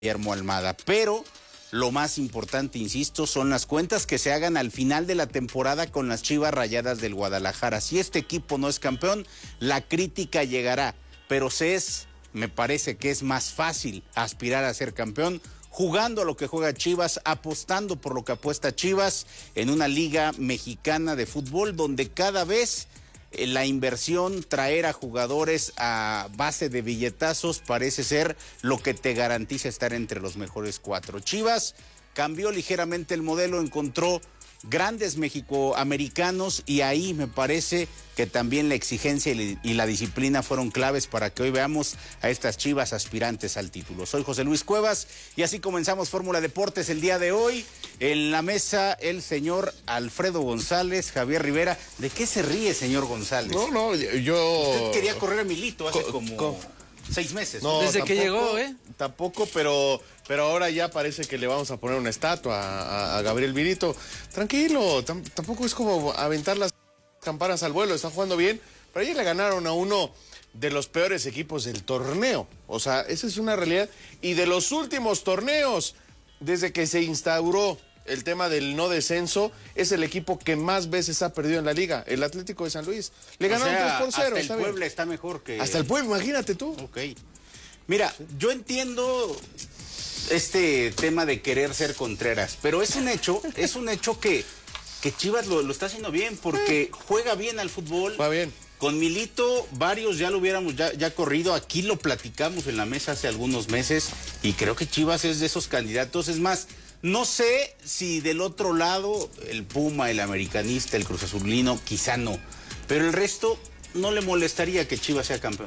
Guillermo Almada, pero lo más importante, insisto, son las cuentas que se hagan al final de la temporada con las Chivas Rayadas del Guadalajara. Si este equipo no es campeón, la crítica llegará, pero me parece que es más fácil aspirar a ser campeón jugando a lo que juega Chivas, apostando por lo que apuesta Chivas en una liga mexicana de fútbol donde cada vez la inversión, traer a jugadores a base de billetazos parece ser lo que te garantiza estar entre los mejores 4. Chivas cambió ligeramente el modelo, encontró grandes mexicoamericanos y ahí me parece que también la exigencia y la disciplina fueron claves para que hoy veamos a estas Chivas aspirantes al título. Soy José Luis Cuevas y así comenzamos Fórmula Deportes el día de hoy. En la mesa el señor Alfredo González, Javier Rivera. ¿De qué se ríe, señor González? No, yo... Usted quería correr a Milito hace como 6 meses. No, desde tampoco, que llegó, Tampoco, pero ahora ya parece que le vamos a poner una estatua a Gabriel Milito. Tranquilo, tampoco es como aventar las campanas al vuelo, está jugando bien, pero ayer le ganaron a uno de los peores equipos del torneo. O sea, esa es una realidad. Y de los últimos torneos, desde que se instauró el tema del no descenso, es el equipo que más veces ha perdido en la liga, el Atlético de San Luis. Le ganaron 3-0. Hasta el Puebla está mejor que... Hasta el Puebla, imagínate tú. Ok. Mira, yo entiendo este tema de querer ser Contreras, pero es un hecho que Chivas lo está haciendo bien, porque juega bien al fútbol. Va bien. Con Milito, varios ya lo hubiéramos ya corrido. Aquí lo platicamos en la mesa hace algunos meses y creo que Chivas es de esos candidatos. Es más, no sé si del otro lado, el Puma, el Americanista, el Cruz Azulino, quizá no. Pero el resto no le molestaría que Chivas sea campeón.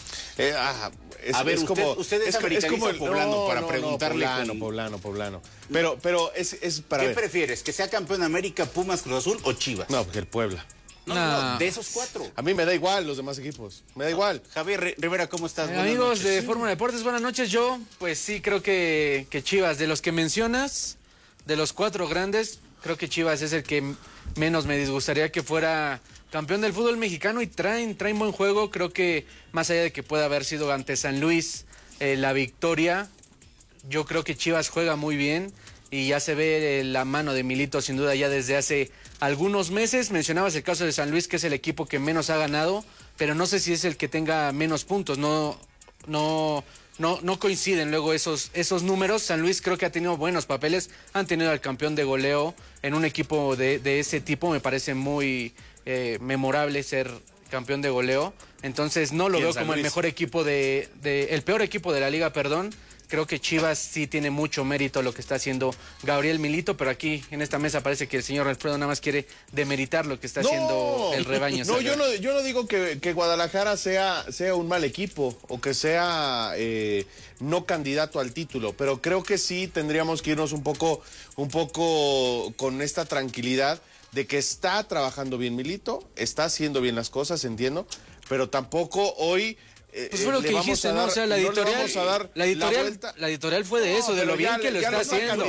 A ver, usted es americanista poblano, para preguntarle. Poblano. Pero es para ¿Qué ver. prefieres? ¿Que sea campeón América, Pumas, Cruz Azul o Chivas? No, porque el Puebla. No, de esos 4. A mí me da igual los demás equipos. Me da igual. Javier Rivera, ¿cómo estás? Amigos de Fórmula Deportes, buenas noches. Yo, pues sí, creo que Chivas, de los que mencionas, de los 4 grandes, creo que Chivas es el que menos me disgustaría que fuera campeón del fútbol mexicano y traen buen juego. Creo que más allá de que pueda haber sido ante San Luis la victoria, yo creo que Chivas juega muy bien y ya se ve la mano de Milito sin duda ya desde hace algunos meses. Mencionabas el caso de San Luis, que es el equipo que menos ha ganado, pero no sé si es el que tenga menos puntos. No coinciden luego esos números. San Luis creo que ha tenido buenos papeles, han tenido al campeón de goleo en un equipo de ese tipo. Me parece muy memorable ser campeón de goleo, entonces no lo veo como el mejor equipo el peor equipo de la liga, perdón. Creo que Chivas sí tiene mucho mérito lo que está haciendo Gabriel Milito, pero aquí en esta mesa parece que el señor Alfredo nada más quiere demeritar lo que está haciendo el rebaño. No, yo no digo que Guadalajara sea un mal equipo o que sea no candidato al título, pero creo que sí tendríamos que irnos un poco con esta tranquilidad de que está trabajando bien Milito, está haciendo bien las cosas, entiendo, pero tampoco hoy... Pues fue lo que dijiste, ¿no? O sea, la editorial fue de eso, de lo bien que lo está haciendo.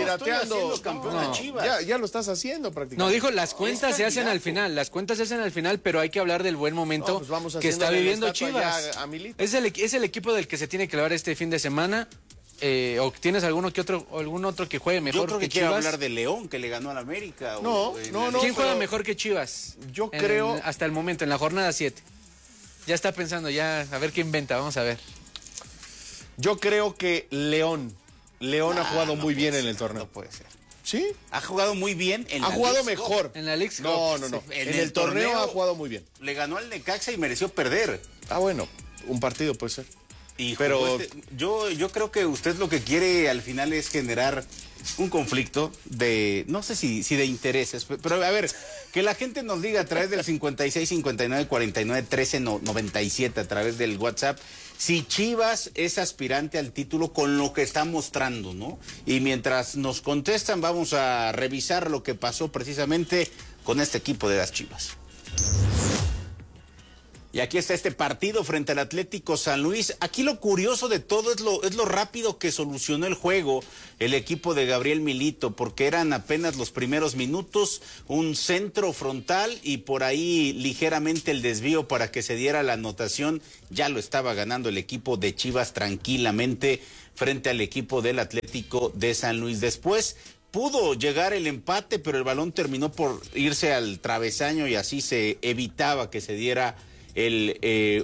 Ya lo estás haciendo prácticamente. No, dijo, las cuentas se hacen al final, pero hay que hablar del buen momento que está viviendo Chivas. Es el equipo del que se tiene que hablar este fin de semana. ¿O tienes algún otro que juegue mejor? Yo creo que Chivas? quiero hablar de León, que le ganó al América. ¿Quién juega mejor que Chivas? Yo creo... Hasta el momento, en la jornada 7. Ya está pensando, a ver qué inventa, vamos a ver. Yo creo que León ha jugado muy bien en el torneo. No puede ser. ¿Sí? Ha jugado muy bien en la Ha jugado Leagues mejor. Cup. En la Leagues Cup. No. En el torneo ha jugado muy bien. Le ganó al Necaxa y mereció perder. Bueno, un partido puede ser. Pero yo creo que usted lo que quiere al final es generar un conflicto de, no sé si de intereses, pero a ver, que la gente nos diga a través del 56 59 49 13 97 a través del WhatsApp si Chivas es aspirante al título con lo que está mostrando, ¿no? Y mientras nos contestan vamos a revisar lo que pasó precisamente con este equipo de las Chivas. Y aquí está este partido frente al Atlético San Luis. Aquí lo curioso de todo es lo rápido que solucionó el juego el equipo de Gabriel Milito, porque eran apenas los primeros minutos, un centro frontal y por ahí ligeramente el desvío para que se diera la anotación. Ya lo estaba ganando el equipo de Chivas tranquilamente frente al equipo del Atlético de San Luis. Después pudo llegar el empate, pero el balón terminó por irse al travesaño y así se evitaba que se diera el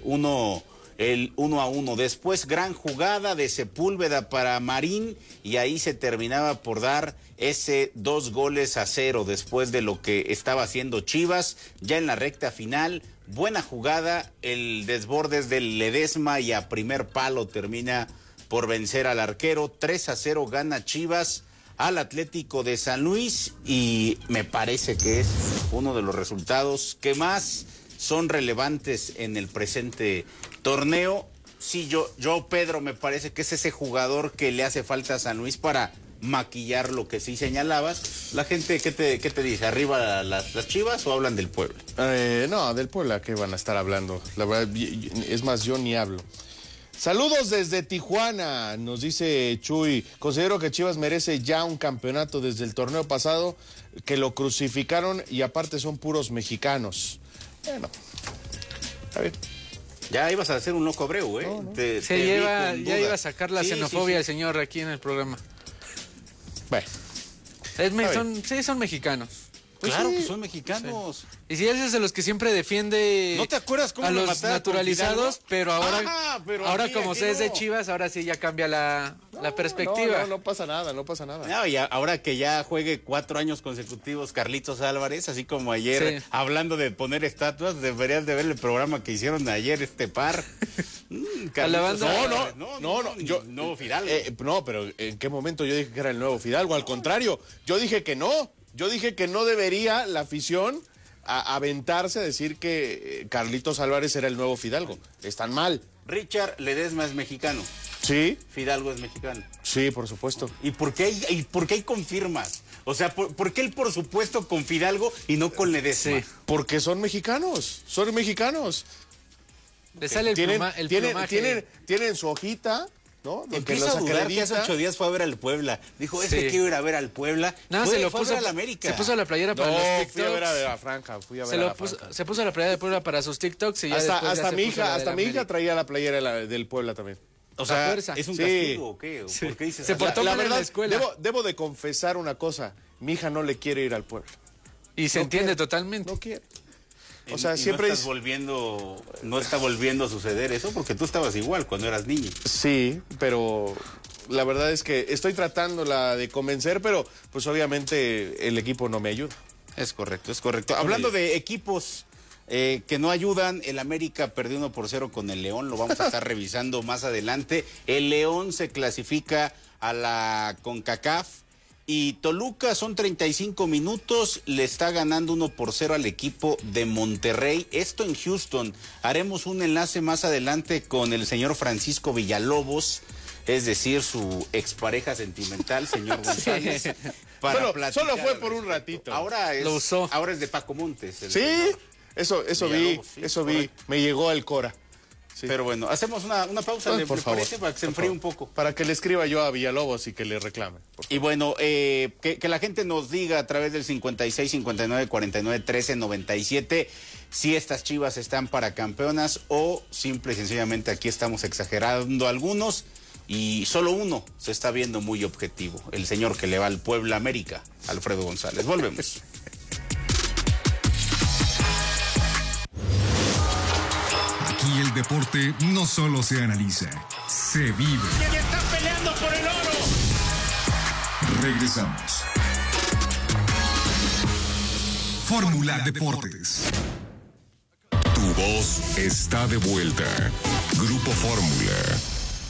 1-1. Después gran jugada de Sepúlveda para Marín y ahí se terminaba por dar ese 2-0 después de lo que estaba haciendo Chivas ya en la recta final. Buena jugada, el desbordes del Ledesma y a primer palo termina por vencer al arquero. 3-0 gana Chivas al Atlético de San Luis y me parece que es uno de los resultados que más son relevantes en el presente torneo. Sí, yo Pedro, me parece que es ese jugador que le hace falta a San Luis para maquillar lo que sí señalabas. La gente, ¿qué te dice? ¿Arriba las Chivas o hablan del Puebla? No, del Puebla, ¿qué van a estar hablando? La verdad, es más, yo ni hablo. Saludos desde Tijuana, nos dice Chuy. Considero que Chivas merece ya un campeonato desde el torneo pasado, que lo crucificaron y aparte son puros mexicanos. Bueno, a ver. Ya ibas a hacer un loco Abreu, ¿eh? No. Ya iba a sacar la xenofobia el señor aquí en el programa. Bueno. Son mexicanos. Pues claro que son mexicanos. Sí. Y si él es de los que siempre defiende ¿No te acuerdas cómo a lo los naturalizados, pero ahora, ahora como se es de no. Chivas, ahora sí ya cambia la perspectiva. No pasa nada. No, y ahora que ya juegue 4 años consecutivos Carlitos Álvarez, así como ayer, hablando de poner estatuas, deberías de ver el programa que hicieron ayer este par. Nuevo Fidalgo. No, pero ¿en qué momento yo dije que era el nuevo Fidalgo? Al contrario, yo dije que no. Yo dije que no debería la afición aventarse a decir que Carlitos Álvarez era el nuevo Fidalgo. Están mal. Richard Ledesma es mexicano. Sí. Fidalgo es mexicano. Sí, por supuesto. ¿Y por qué hay confirmas? O sea, ¿por qué él por supuesto con Fidalgo y no con Ledesma? Sí. Porque son mexicanos. Le sale el plumaje. Tienen su hojita, ¿no? Empieza a dudar que hace 8 días fue a ver al Puebla. Dijo, es que quiero ir a ver al Puebla. Se puso a la América. Se puso la playera para los TikToks. Fui a ver a Franca. Se puso la playera de Puebla para sus TikToks. Y hasta mi hija traía la playera del Puebla también. O sea, fuerza. ¿es un castigo o qué? ¿Por qué dices se portó mal en la escuela. Debo de confesar una cosa. Mi hija no le quiere ir al Puebla. Y se entiende totalmente. No quiere. O sea, siempre no está volviendo a suceder eso porque tú estabas igual cuando eras niño. Sí, pero la verdad es que estoy tratándola de convencer, pero pues obviamente el equipo no me ayuda. Es correcto. Hablando de equipos que no ayudan, el América perdió 1-0 con el León, lo vamos a estar revisando más adelante. El León se clasifica a la CONCACAF. Y Toluca son 35 minutos, le está ganando 1-0 al equipo de Monterrey. Esto en Houston. Haremos un enlace más adelante con el señor Francisco Villalobos, es decir, su expareja sentimental, señor González. Solo fue por un ratito. Ahora es de Paco Montes. Sí, eso vi. Me llegó al Cora. Sí. Pero bueno, hacemos una pausa, ¿le parece? Para que se enfríe un poco. Para que le escriba yo a Villalobos y que le reclame. Y bueno, que la gente nos diga a través del 56 59 49 13 97 si estas Chivas están para campeonas o simple y sencillamente aquí estamos exagerando algunos y solo uno se está viendo muy objetivo, el señor que le va al Puebla América, Alfredo González. Volvemos. Aquí el deporte no solo se analiza, se vive. ¡Y está peleando por el oro! Regresamos. Fórmula Deportes. Tu voz está de vuelta. Grupo Fórmula.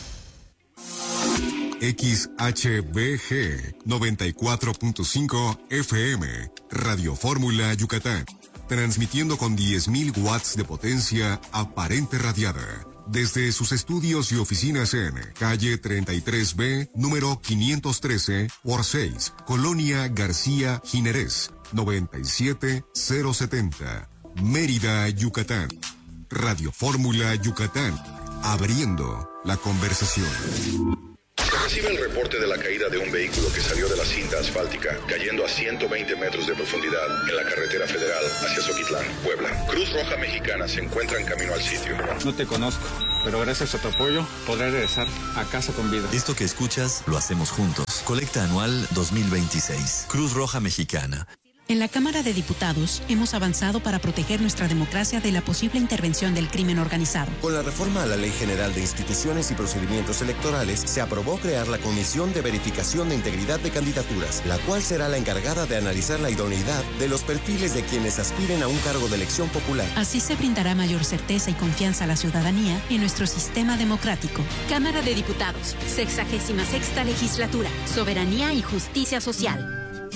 XHBG 94.5 FM. Radio Fórmula Yucatán. Transmitiendo con 10.000 watts de potencia aparente radiada. Desde sus estudios y oficinas en calle 33B, número 513 por 6, Colonia García Jiménez, 97070, Mérida, Yucatán. Radio Fórmula Yucatán, abriendo la conversación. Se recibe el reporte de la caída de un vehículo que salió de la cinta asfáltica, cayendo a 120 metros de profundidad en la carretera federal hacia Zoquitlán, Puebla. Cruz Roja Mexicana se encuentra en camino al sitio. No te conozco, pero gracias a tu apoyo podré regresar a casa con vida. Esto que escuchas lo hacemos juntos. Colecta anual 2026. Cruz Roja Mexicana. En la Cámara de Diputados hemos avanzado para proteger nuestra democracia de la posible intervención del crimen organizado. Con la reforma a la Ley General de Instituciones y Procedimientos Electorales, se aprobó crear la Comisión de Verificación de Integridad de Candidaturas, la cual será la encargada de analizar la idoneidad de los perfiles de quienes aspiren a un cargo de elección popular. Así se brindará mayor certeza y confianza a la ciudadanía en nuestro sistema democrático. Cámara de Diputados, 66ª Legislatura, Soberanía y Justicia Social.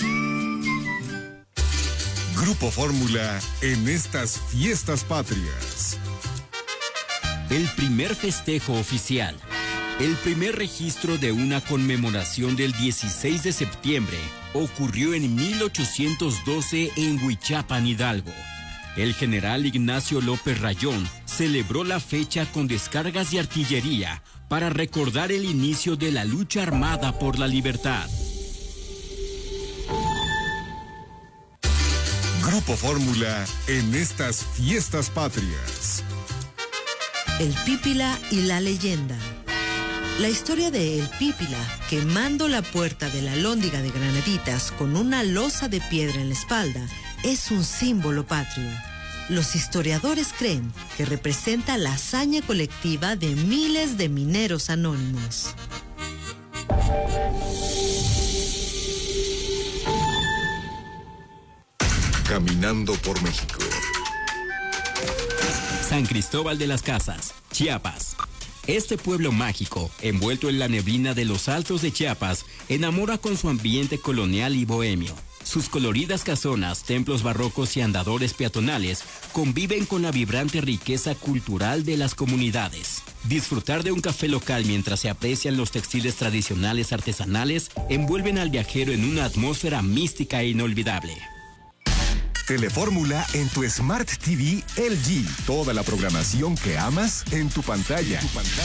Grupo Fórmula en estas fiestas patrias. El primer festejo oficial, el primer registro de una conmemoración del 16 de septiembre ocurrió en 1812 en Huichapan, Hidalgo. El general Ignacio López Rayón celebró la fecha con descargas de artillería para recordar el inicio de la lucha armada por la libertad. Grupo Fórmula en estas fiestas patrias. El Pípila y la leyenda. La historia de El Pípila, quemando la puerta de la Alhóndiga de Granaditas con una losa de piedra en la espalda, es un símbolo patrio. Los historiadores creen que representa la hazaña colectiva de miles de mineros anónimos. Caminando por México. San Cristóbal de las Casas, Chiapas. Este pueblo mágico, envuelto en la neblina de los altos de Chiapas, enamora con su ambiente colonial y bohemio. Sus coloridas casonas, templos barrocos y andadores peatonales conviven con la vibrante riqueza cultural de las comunidades. Disfrutar de un café local mientras se aprecian los textiles tradicionales artesanales envuelven al viajero en una atmósfera mística e inolvidable. Telefórmula en tu Smart TV LG. Toda la programación que amas en tu pantalla.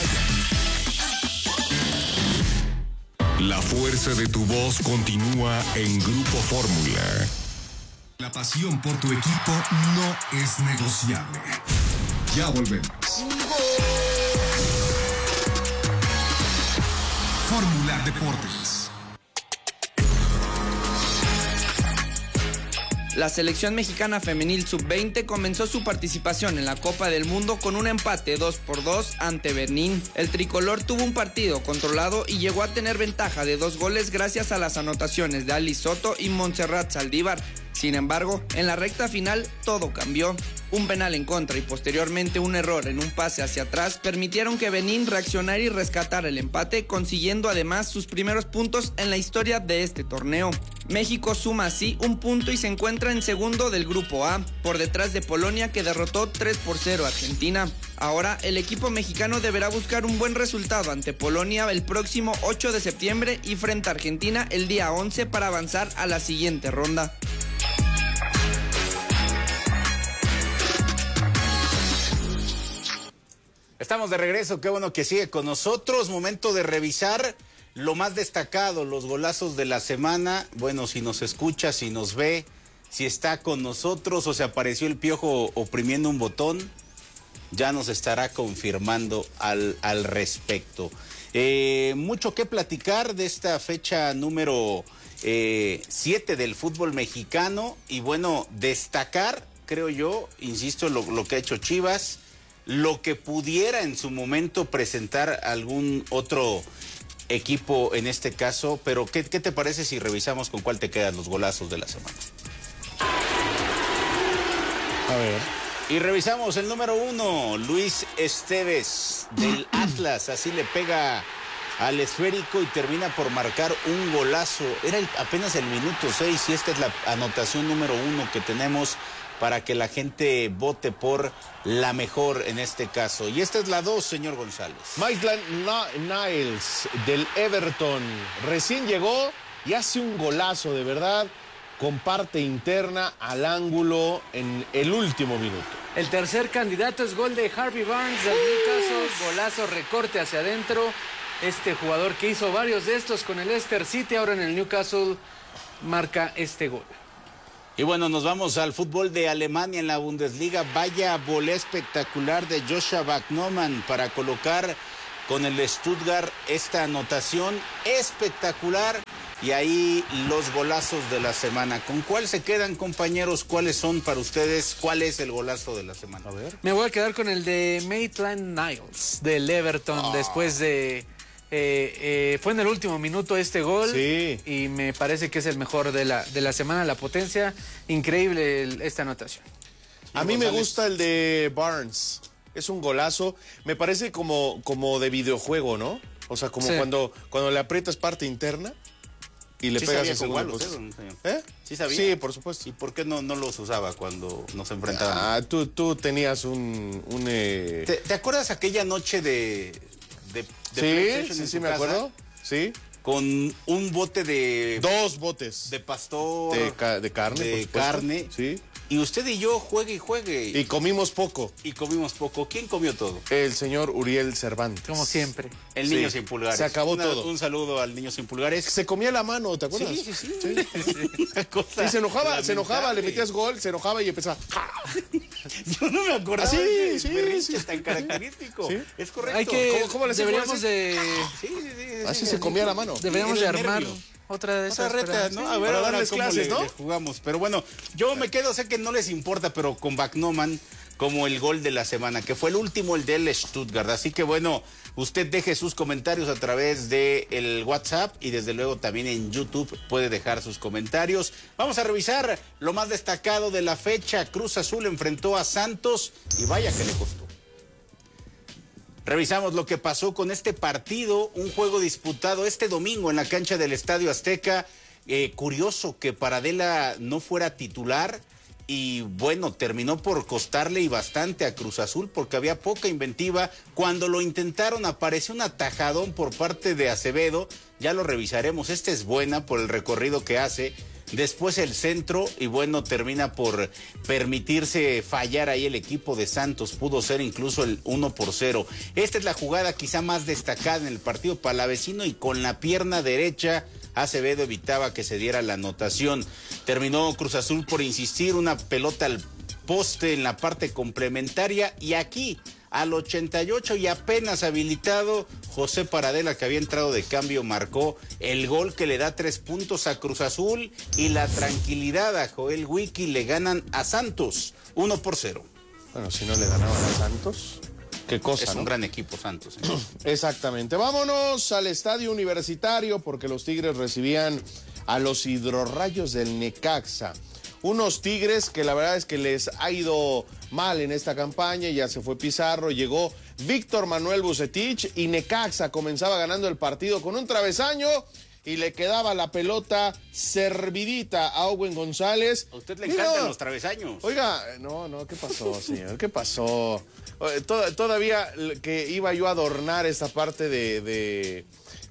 La fuerza de tu voz continúa en Grupo Fórmula. La pasión por tu equipo no es negociable. Ya volvemos. Fórmula Deportes. La selección mexicana femenil sub-20 comenzó su participación en la Copa del Mundo con un empate 2-2 ante Benín. El tricolor tuvo un partido controlado y llegó a tener ventaja de 2 goles gracias a las anotaciones de Ali Soto y Montserrat Saldívar. Sin embargo, en la recta final todo cambió. Un penal en contra y posteriormente un error en un pase hacia atrás permitieron que Benín reaccionara y rescatara el empate, consiguiendo además sus primeros puntos en la historia de este torneo. México suma así un punto y se encuentra en segundo del grupo A, por detrás de Polonia, que derrotó 3-0 a Argentina. Ahora el equipo mexicano deberá buscar un buen resultado ante Polonia el próximo 8 de septiembre y frente a Argentina el día 11 para avanzar a la siguiente ronda. Estamos de regreso, qué bueno que sigue con nosotros. Momento de revisar lo más destacado, los golazos de la semana. Bueno, si nos escucha, si nos ve, si está con nosotros o se apareció el Piojo oprimiendo un botón, ya nos estará confirmando al respecto. Mucho que platicar de esta fecha número 7 del fútbol mexicano. Y bueno, destacar, creo yo, insisto, lo que ha hecho Chivas, lo que pudiera en su momento presentar algún otro equipo en este caso, pero ¿qué te parece si revisamos con cuál te quedan los golazos de la semana? A ver. Y revisamos el número 1, Luis Esteves del Atlas, así le pega al esférico y termina por marcar un golazo. Era apenas el minuto 6 y esta es la anotación número 1 que tenemos para que la gente vote por la mejor en este caso. Y esta es la 2, señor González. Maitland Niles del Everton recién llegó y hace un golazo de verdad con parte interna al ángulo en el último minuto. El tercer candidato es gol de Harvey Barnes del Newcastle, golazo, recorte hacia adentro. Este jugador que hizo varios de estos con el Leicester City, ahora en el Newcastle, marca este gol. Y bueno, nos vamos al fútbol de Alemania en la Bundesliga. Vaya volea espectacular de Joshua Bachmann para colocar con el Stuttgart esta anotación espectacular. Y ahí los golazos de la semana. ¿Con cuál se quedan, compañeros? ¿Cuáles son para ustedes? ¿Cuál es el golazo de la semana? A ver. Me voy a quedar con el de Maitland-Niles del Everton después de... fue en el último minuto este gol. Sí. Y me parece que es el mejor de la semana. La potencia, increíble esta anotación. A mí me gusta el de Barnes. Es un golazo. Me parece como de videojuego, ¿no? O sea, como cuando le aprietas parte interna y le pegas a segunda posición. ¿Sí sabía? Sí, por supuesto. ¿Y por qué no los usaba cuando nos enfrentábamos? Tú tenías un ¿Te acuerdas aquella noche de sí, me acuerdo. Sí. Con un bote de... 2 botes. De pastor. De carne, de por carne. Sí. Y usted y yo juegue. Y comimos poco. ¿Quién comió todo? El señor Uriel Cervantes. Como siempre. El niño sin pulgares. Se acabó todo. Un saludo al niño sin pulgares. Se comía la mano, ¿te acuerdas? Sí. Sí, se enojaba, le metías gol, se enojaba y empezaba. Yo no me acordaba de ese berrinche tan característico. ¿Sí? Es correcto. Hay que, ¿Cómo le deberíamos de... Así se comía la mano. Deberíamos de armar otra de esas retas, ¿no? A ver, para ahora darles cómo clases, ¿no? le jugamos. Pero bueno, yo me quedo, sé que no les importa, pero con Bachmann como el gol de la semana, que fue el último, el del Stuttgart. Así que bueno, usted deje sus comentarios a través del WhatsApp y desde luego también en YouTube puede dejar sus comentarios. Vamos a revisar lo más destacado de la fecha. Cruz Azul enfrentó a Santos y vaya que le costó. Revisamos lo que pasó con este partido, un juego disputado este domingo en la cancha del Estadio Azteca. Curioso que Paradela no fuera titular y bueno, terminó por costarle y bastante a Cruz Azul porque había poca inventiva. Cuando lo intentaron apareció un atajadón por parte de Acevedo, ya lo revisaremos, esta es buena por el recorrido que hace. Después el centro y bueno, termina por permitirse fallar ahí el equipo de Santos. Pudo ser incluso el 1-0. Esta es la jugada quizá más destacada en el partido palavecino y con la pierna derecha Acevedo evitaba que se diera la anotación. Terminó Cruz Azul por insistir, una pelota al poste en la parte complementaria y aquí al 88 y apenas habilitado, José Paradela, que había entrado de cambio, marcó el gol que le da 3 puntos a Cruz Azul y la tranquilidad a Joel Wiki. Le ganan a Santos 1-0. Bueno, si no le ganaban a Santos, qué cosa, es ¿no? un gran equipo Santos. Exactamente. Vámonos al estadio universitario porque los Tigres recibían a los Hidrorrayos del Necaxa. Unos Tigres que la verdad es que les ha ido mal en esta campaña. Ya se fue Pizarro, llegó Víctor Manuel Vucetich y Necaxa comenzaba ganando el partido con un travesaño y le quedaba la pelota servidita a Owen González. A usted le encantan los travesaños. Oiga, no, ¿qué pasó, señor? ¿Qué pasó? Todavía que iba yo a adornar esta parte de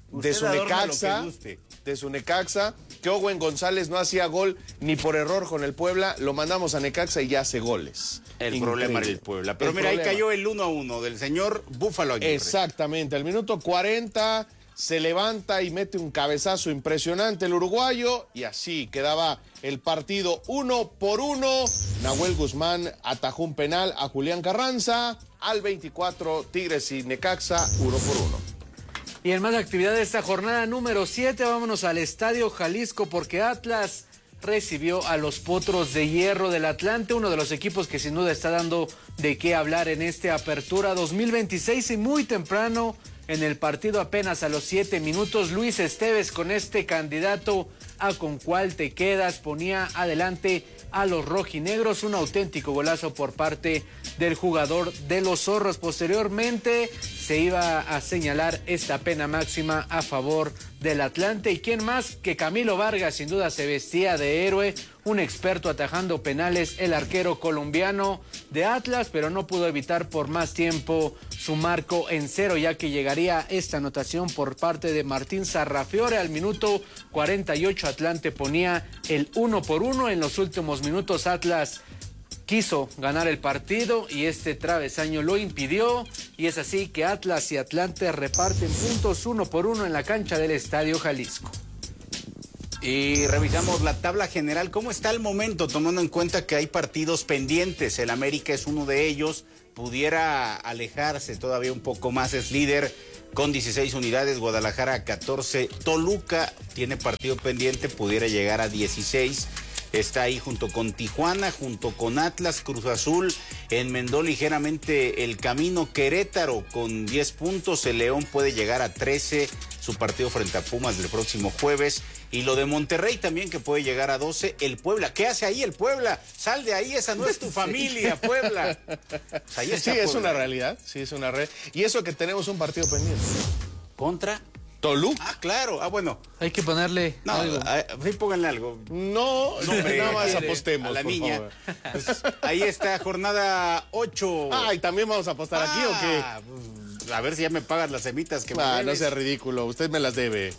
su Necaxa. De su Necaxa, que Owen González no hacía gol ni por error con el Puebla, lo mandamos a Necaxa y ya hace goles. El problema era el Puebla. Pero mira, ahí cayó el 1-1 del señor Búfalo Aguirre. Exactamente, al minuto 40 se levanta y mete un cabezazo impresionante el uruguayo y así quedaba el partido 1-1. Nahuel Guzmán atajó un penal a Julián Carranza. Al 24, Tigres y Necaxa 1-1. Y en más actividad de esta jornada número 7, vámonos al Estadio Jalisco porque Atlas recibió a los Potros de Hierro del Atlante, uno de los equipos que sin duda está dando de qué hablar en esta apertura 2026 y muy temprano en el partido, apenas a los 7 minutos, Luis Esteves con este candidato a con cuál te quedas ponía adelante a los rojinegros, un auténtico golazo por parte del jugador de los Zorros. Posteriormente se iba a señalar esta pena máxima a favor del Atlante. ¿Y quién más que Camilo Vargas? Sin duda se vestía de héroe, un experto atajando penales, el arquero colombiano de Atlas, pero no pudo evitar por más tiempo su marco en cero, ya que llegaría esta anotación por parte de Martín Sarrafiore. Al minuto 48 Atlante ponía el 1-1. En los últimos minutos Atlas quiso ganar el partido y este travesaño lo impidió, y es así que Atlas y Atlante reparten puntos 1 por 1 en la cancha del Estadio Jalisco. Y revisamos la tabla general. ¿Cómo está el momento? Tomando en cuenta que hay partidos pendientes. El América es uno de ellos. Pudiera alejarse todavía un poco más. Es líder con 16 unidades. Guadalajara 14. Toluca tiene partido pendiente. Pudiera llegar a 16. Está ahí junto con Tijuana, junto con Atlas. Cruz Azul enmendó ligeramente el camino. Querétaro con 10 puntos. El León puede llegar a 13. Su partido frente a Pumas del próximo jueves. Y lo de Monterrey también, que puede llegar a 12. El Puebla, ¿qué hace ahí el Puebla? Sal de ahí, esa no es tu familia, Puebla. Pues ahí está, sí, Puebla. Es una realidad, sí, es una realidad. Y eso que tenemos un partido pendiente. ¿Contra? Toluca. Ah, claro, bueno. Hay que ponerle algo. Sí, pónganle algo. No, nada más apostemos, a la por niña. Favor. Pues, ahí está, jornada 8. Ah, ¿y también vamos a apostar aquí o qué? Pues, a ver si ya me pagas las semitas que me debes. No sea ridículo, usted me las debe.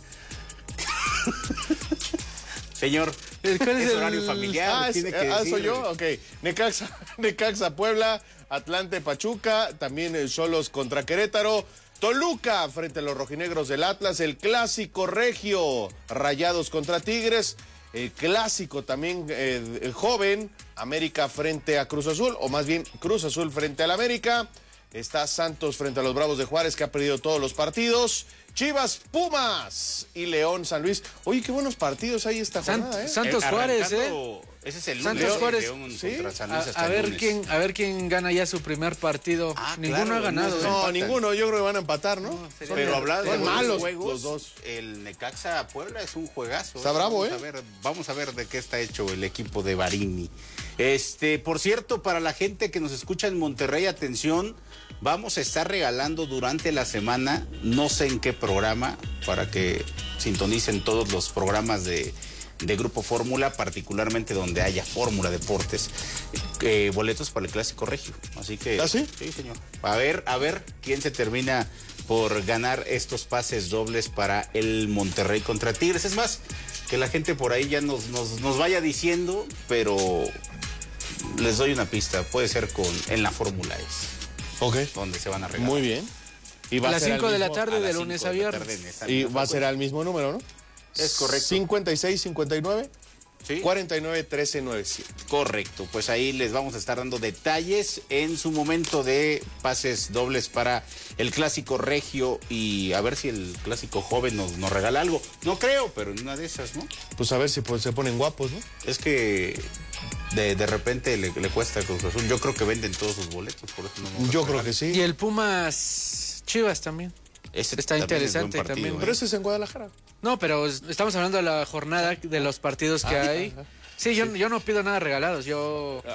Señor, ¿cuál es horario familiar? Tiene que decir. ¿Soy yo? Ok. Necaxa, Puebla, Atlante, Pachuca, también el Xolos contra Querétaro, Toluca frente a los rojinegros del Atlas, el clásico regio, Rayados contra Tigres, el clásico también el joven, América frente a Cruz Azul, o más bien Cruz Azul frente al América. Está Santos frente a los Bravos de Juárez, que ha perdido todos los partidos. Chivas, Pumas y León, San Luis. Oye, qué buenos partidos hay esta jornada, Santos Juárez, Ese es el Santos Juárez. León ¿Sí? Contra San Luis a ver quién gana ya su primer partido. Ninguno claro, ha ganado. No, ninguno. Yo creo que van a empatar, ¿no? Pero hablando de malos juegos, los dos. El Necaxa Puebla es un juegazo. Está bravo, Vamos a ver de qué está hecho el equipo de Barini. Por cierto, para la gente que nos escucha en Monterrey, atención, vamos a estar regalando durante la semana, no sé en qué programa, para que sintonicen todos los programas de Grupo Fórmula, particularmente donde haya Fórmula Deportes, boletos para el Clásico Regio. Así que... ¿Ah, sí? Sí, señor. A ver quién se termina por ganar estos pases dobles para el Monterrey contra Tigres. Es más, que la gente por ahí ya nos vaya diciendo, pero les doy una pista. Puede ser en la Fórmula E. Ok. Donde se van a regalar. Muy bien. Y va a las 5 de la tarde, de lunes a viernes. Y va a ser al mismo número, ¿no? Es correcto. 56, 59, ¿sí? 49, 13, 97. Correcto, pues ahí les vamos a estar dando detalles en su momento de pases dobles para el Clásico Regio, y a ver si el Clásico Joven nos regala algo. No creo, pero en una de esas, ¿no? Pues a ver si se ponen guapos, ¿no? Es que de repente le cuesta a Cruz Azul. Yo creo que venden todos sus boletos, por eso no. Yo creo que sí. Y el Pumas Chivas también. Está interesante partido, también. Pero ese es en Guadalajara. No, pero estamos hablando de la jornada, de los partidos que hay. Sí, yo no pido nada regalados. Yo. Usted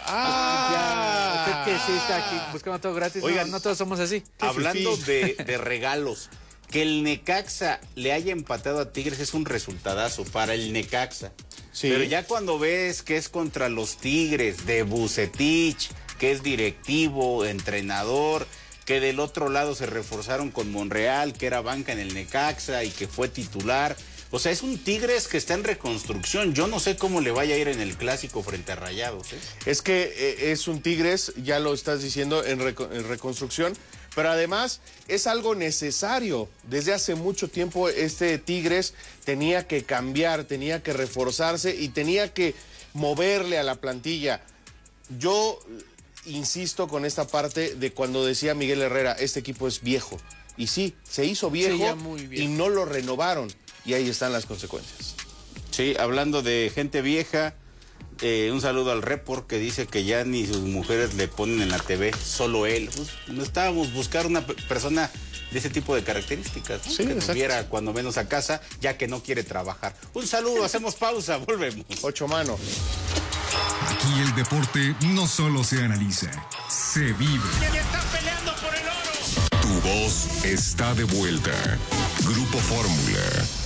que sí está aquí buscando todo gratis. Oigan, no todos somos así. Hablando de regalos, que el Necaxa le haya empatado a Tigres es un resultadazo para el Necaxa. Sí. Pero ya cuando ves que es contra los Tigres de Vucetich, que es directivo, entrenador, que del otro lado se reforzaron con Monreal, que era banca en el Necaxa y que fue titular. O sea, es un Tigres que está en reconstrucción. Yo no sé cómo le vaya a ir en el Clásico frente a Rayados. Es que es un Tigres, ya lo estás diciendo, en reconstrucción, pero además es algo necesario. Desde hace mucho tiempo este Tigres tenía que cambiar, tenía que reforzarse y tenía que moverle a la plantilla. Yo insisto con esta parte de cuando decía Miguel Herrera, este equipo es viejo. Y sí, se hizo viejo y no lo renovaron. Y ahí están las consecuencias. Sí, hablando de gente vieja, un saludo al Report que dice que ya ni sus mujeres le ponen en la TV, solo él. Pues, necesitábamos buscar una persona de ese tipo de características, ¿no? Sí, que nos viera cuando menos a casa, ya que no quiere trabajar. Un saludo, hacemos pausa, volvemos. 8 manos. Aquí el deporte no solo se analiza, se vive. ¿Quién está peleando por el oro? Tu voz está de vuelta. Grupo Fórmula.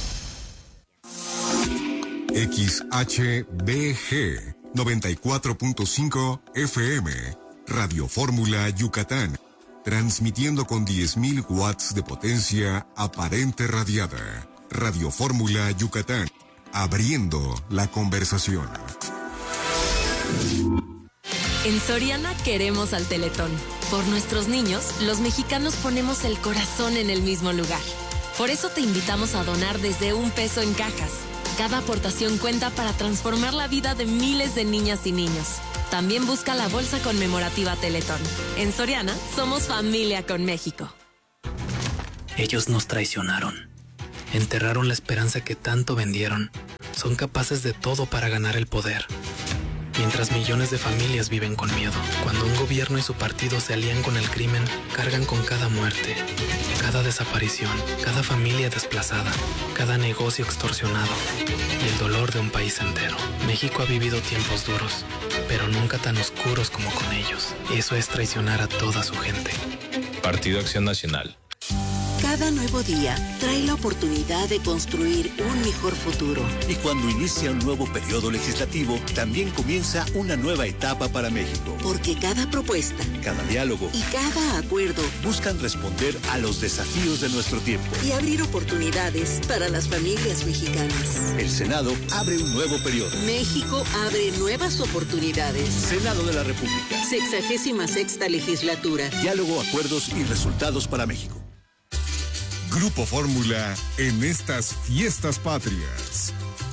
XHBG 94.5 FM. Radio Fórmula Yucatán. Transmitiendo con 10.000 watts de potencia aparente radiada. Radio Fórmula Yucatán. Abriendo la conversación. En Soriana queremos al Teletón. Por nuestros niños, los mexicanos ponemos el corazón en el mismo lugar. Por eso te invitamos a donar desde $1 en cajas. Cada aportación cuenta para transformar la vida de miles de niñas y niños. También busca la bolsa conmemorativa Teletón. En Soriana, somos familia con México. Ellos nos traicionaron. Enterraron la esperanza que tanto vendieron. Son capaces de todo para ganar el poder. Mientras millones de familias viven con miedo. Cuando un gobierno y su partido se alían con el crimen, cargan con cada muerte, cada desaparición, cada familia desplazada, cada negocio extorsionado y el dolor de un país entero. México ha vivido tiempos duros, pero nunca tan oscuros como con ellos. Eso es traicionar a toda su gente. Partido Acción Nacional. Cada nuevo día trae la oportunidad de construir un mejor futuro. Y cuando inicia un nuevo periodo legislativo, también comienza una nueva etapa para México. Porque cada propuesta, cada diálogo y cada acuerdo buscan responder a los desafíos de nuestro tiempo y abrir oportunidades para las familias mexicanas. El Senado abre un nuevo periodo. México abre nuevas oportunidades. Senado de la República. 66ª legislatura. Diálogo, acuerdos y resultados para México. Grupo Fórmula en estas fiestas patrias.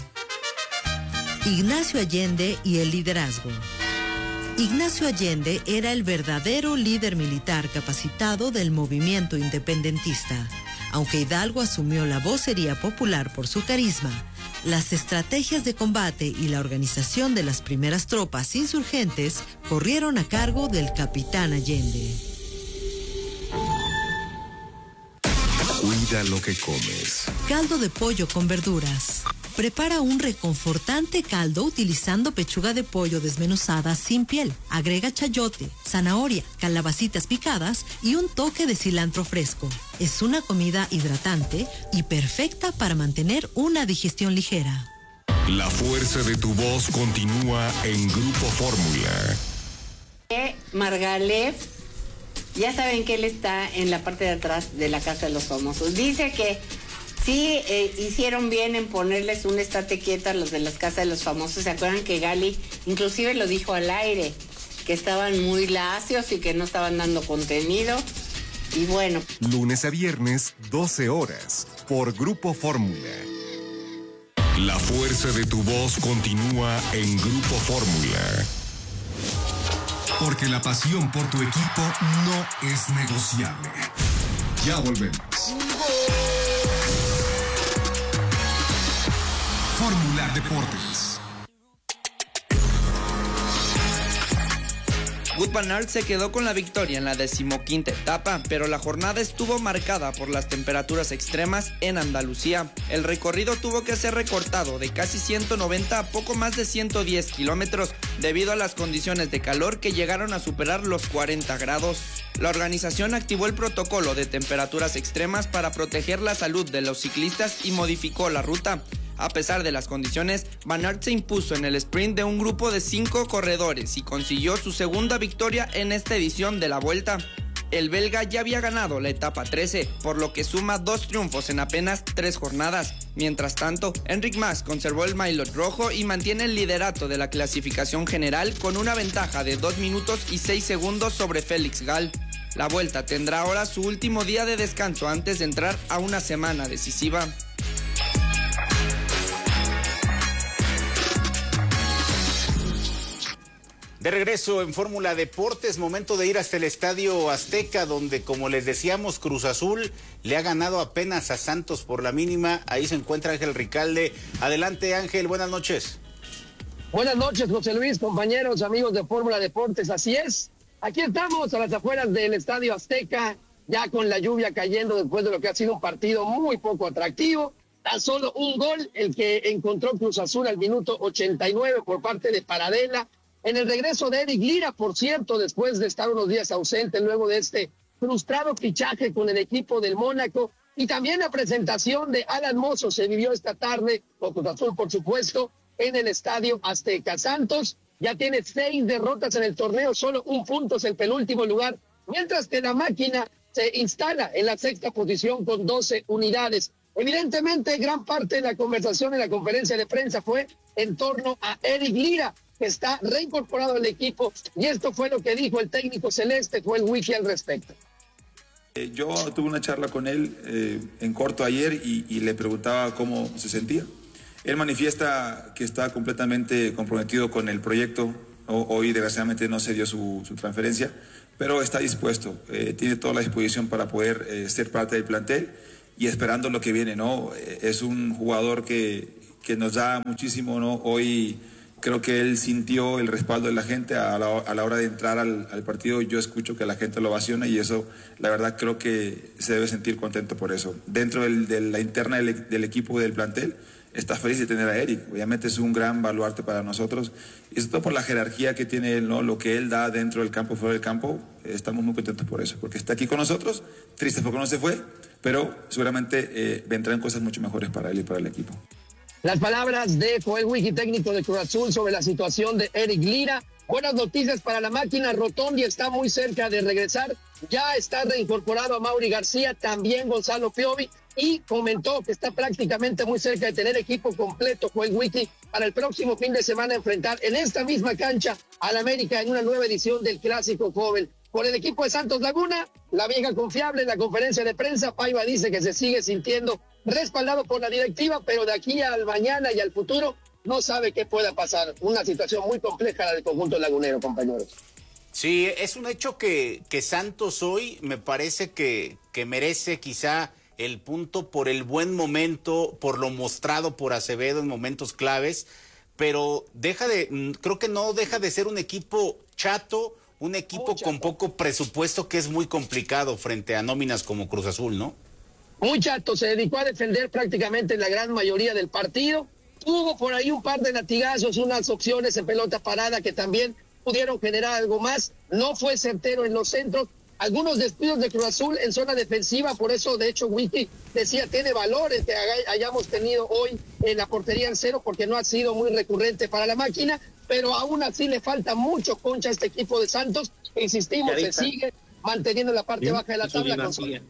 Ignacio Allende y el liderazgo. Ignacio Allende era el verdadero líder militar capacitado del movimiento independentista. Aunque Hidalgo asumió la vocería popular por su carisma, las estrategias de combate y la organización de las primeras tropas insurgentes corrieron a cargo del capitán Allende. Cuida lo que comes. Caldo de pollo con verduras. Prepara un reconfortante caldo utilizando pechuga de pollo desmenuzada sin piel. Agrega chayote, zanahoria, calabacitas picadas y un toque de cilantro fresco. Es una comida hidratante y perfecta para mantener una digestión ligera. La fuerza de tu voz continúa en Grupo Fórmula. Margalef, ya saben que él está en la parte de atrás de la Casa de los Famosos. Dice que sí hicieron bien en ponerles un estate quieta a los de las Casas de los Famosos. ¿Se acuerdan que Gali inclusive lo dijo al aire? Que estaban muy lacios y que no estaban dando contenido. Y bueno. Lunes a viernes, 12 horas, por Grupo Fórmula. La fuerza de tu voz continúa en Grupo Fórmula. Porque la pasión por tu equipo no es negociable. Ya volvemos. Fórmula Deportes. Wout van Aert se quedó con la victoria en la 15ª etapa, pero la jornada estuvo marcada por las temperaturas extremas en Andalucía. El recorrido tuvo que ser recortado de casi 190 a poco más de 110 kilómetros debido a las condiciones de calor que llegaron a superar los 40 grados. La organización activó el protocolo de temperaturas extremas para proteger la salud de los ciclistas y modificó la ruta. A pesar de las condiciones, Van Aert se impuso en el sprint de un grupo de 5 corredores y consiguió su segunda victoria en esta edición de la Vuelta. El belga ya había ganado la etapa 13, por lo que suma 2 triunfos en apenas 3 jornadas. Mientras tanto, Enric Mas conservó el maillot rojo y mantiene el liderato de la clasificación general con una ventaja de 2 minutos y 6 segundos sobre Félix Gall. La Vuelta tendrá ahora su último día de descanso antes de entrar a una semana decisiva. De regreso en Fórmula Deportes, momento de ir hasta el Estadio Azteca, donde, como les decíamos, Cruz Azul le ha ganado apenas a Santos por la mínima. Ahí se encuentra Ángel Ricalde. Adelante, Ángel, buenas noches. Buenas noches, José Luis, compañeros, amigos de Fórmula Deportes. Así es, aquí estamos a las afueras del Estadio Azteca, ya con la lluvia cayendo después de lo que ha sido un partido muy poco atractivo. Tan solo un gol el que encontró Cruz Azul al minuto 89 por parte de Paradela. En el regreso de Eric Lira, por cierto, después de estar unos días ausente luego de este frustrado fichaje con el equipo del Mónaco, y también la presentación de Alan Mozo se vivió esta tarde, con Cruz Azul, por supuesto, en el Estadio Azteca. Santos ya tiene 6 derrotas en el torneo, solo un punto es el penúltimo lugar, mientras que la máquina se instala en la 6ª posición con 12 unidades. Evidentemente, gran parte de la conversación en la conferencia de prensa fue en torno a Eric Lira, que está reincorporado al equipo, y esto fue lo que dijo el técnico celeste, Joel Wiki, al respecto. Yo tuve una charla con él en corto ayer y le preguntaba cómo se sentía. Él manifiesta que está completamente comprometido con el proyecto. Hoy desgraciadamente no se dio su transferencia, pero está dispuesto, tiene toda la disposición para poder ser parte del plantel y esperando lo que viene, ¿no? Es un jugador que nos da muchísimo, ¿no? Hoy creo que él sintió el respaldo de la gente a la hora de entrar al partido. Yo escucho que la gente lo ovaciona y eso, la verdad, creo que se debe sentir contento por eso. Dentro de la interna del equipo del plantel, está feliz de tener a Eric. Obviamente es un gran baluarte para nosotros. Y sobre todo por la jerarquía que tiene él, ¿no? Lo que él da dentro del campo, fuera del campo. Estamos muy contentos por eso, porque está aquí con nosotros. Triste porque no se fue, pero seguramente vendrán cosas mucho mejores para él y para el equipo. Las palabras de Joel Wiki, técnico de Cruz Azul, sobre la situación de Eric Lira. Buenas noticias para la máquina. Rotondi está muy cerca de regresar. Ya está reincorporado a Mauri García, también Gonzalo Piovi, y comentó que está prácticamente muy cerca de tener equipo completo, Joel Wiki, para el próximo fin de semana enfrentar en esta misma cancha al América en una nueva edición del Clásico Joven. Por el equipo de Santos Laguna, la vieja confiable en la conferencia de prensa, Paiva dice que se sigue sintiendo respaldado por la directiva, pero de aquí al mañana y al futuro no sabe qué pueda pasar. Una situación muy compleja la del conjunto lagunero, compañeros. Sí, es un hecho que Santos hoy me parece que merece quizá el punto por el buen momento, por lo mostrado por Acevedo en momentos claves, pero creo que no deja de ser un equipo chato, un equipo con poco presupuesto, que es muy complicado frente a nóminas como Cruz Azul, ¿no? Muy chato, se dedicó a defender prácticamente la gran mayoría del partido. Hubo por ahí un par de latigazos, unas opciones en pelota parada que también pudieron generar algo más. No fue certero en los centros. Algunos descuidos de Cruz Azul en zona defensiva, por eso de hecho Wiki decía, tiene valores que hayamos tenido hoy en la portería en cero, porque no ha sido muy recurrente para la máquina, pero aún así le falta mucho concha a este equipo de Santos. Insistimos, se sigue manteniendo la parte baja de la tabla.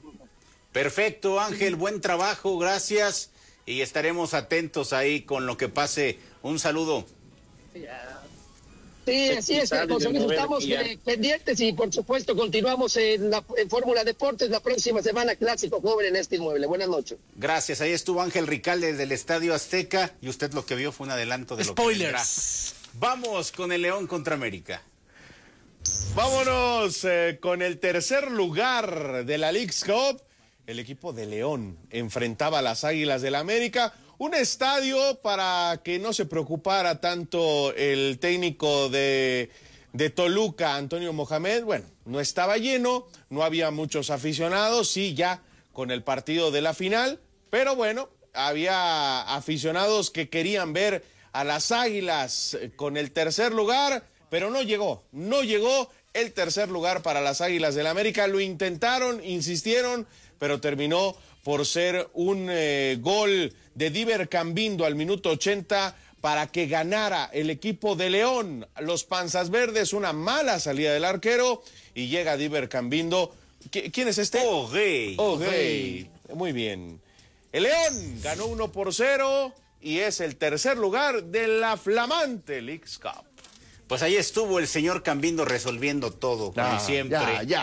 Perfecto, Ángel, buen trabajo, gracias, y estaremos atentos ahí con lo que pase. Un saludo. Sí, así es, José Luis, estamos pendientes y por supuesto continuamos en Fórmula Deportes la próxima semana, Clásico Joven en este inmueble. Buenas noches. Gracias, ahí estuvo Ángel Ricalde del Estadio Azteca y usted lo que vio fue un adelanto de lo que vendrá. Vamos con el León contra América. Vámonos con el tercer lugar de la Leagues Cup. El equipo de León enfrentaba a las Águilas del América. Un estadio para que no se preocupara tanto el técnico de Toluca, Antonio Mohamed. Bueno, no estaba lleno, no había muchos aficionados, sí, ya con el partido de la final, pero bueno, había aficionados que querían ver a las Águilas con el tercer lugar, pero no llegó el tercer lugar para las Águilas del América. Lo intentaron, insistieron, pero terminó por ser un gol de Diver Cambindo al minuto 80 para que ganara el equipo de León. Los Panzas Verdes, una mala salida del arquero y llega Diver Cambindo. ¿Quién es este? O'Gay. Muy bien. El León ganó 1-0 y es el tercer lugar de la flamante Leagues Cup. Pues ahí estuvo el señor Cambindo resolviendo todo, como siempre.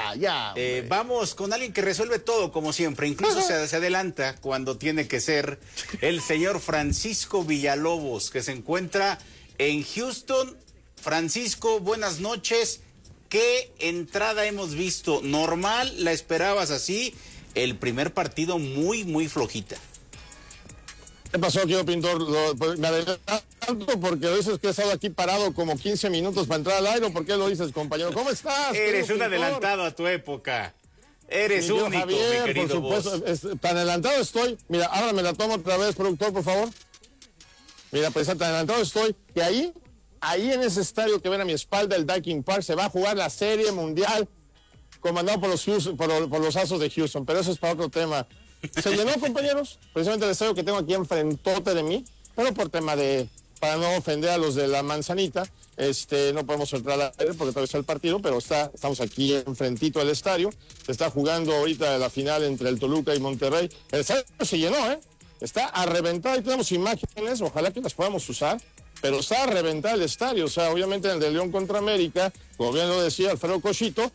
Vamos con alguien que resuelve todo, como siempre. Incluso se adelanta cuando tiene que ser el señor Francisco Villalobos, que se encuentra en Houston. Francisco, buenas noches. ¿Qué entrada hemos visto? ¿Normal? ¿La esperabas así? El primer partido muy, muy flojita. ¿Qué pasó, Kio Pintor? Me adelanto porque dices que he estado aquí parado como 15 minutos para entrar al aire. ¿Por qué lo dices, compañero? ¿Cómo estás? Eres un adelantado a tu época. Eres único, Javier, mi querido por supuesto. Tan adelantado estoy. Mira, ahora me la tomo otra vez, productor, por favor. Mira, pues tan adelantado estoy que ahí en ese estadio que ven a mi espalda, el Daikin Park, se va a jugar la Serie Mundial comandado por los Astros de Houston. Pero eso es para otro tema. Se llenó, compañeros, precisamente el estadio que tengo aquí enfrentote de mí, pero por tema para no ofender a los de la manzanita, no podemos entrar al aire porque todavía está el partido, pero estamos aquí enfrentito del estadio. Se está jugando ahorita la final entre el Toluca y Monterrey. El estadio se llenó, está a reventar y tenemos imágenes, ojalá que las podamos usar. pero está a reventar el estadio. O sea, obviamente en el de León contra América, como bien lo decía Alfredo Cochito,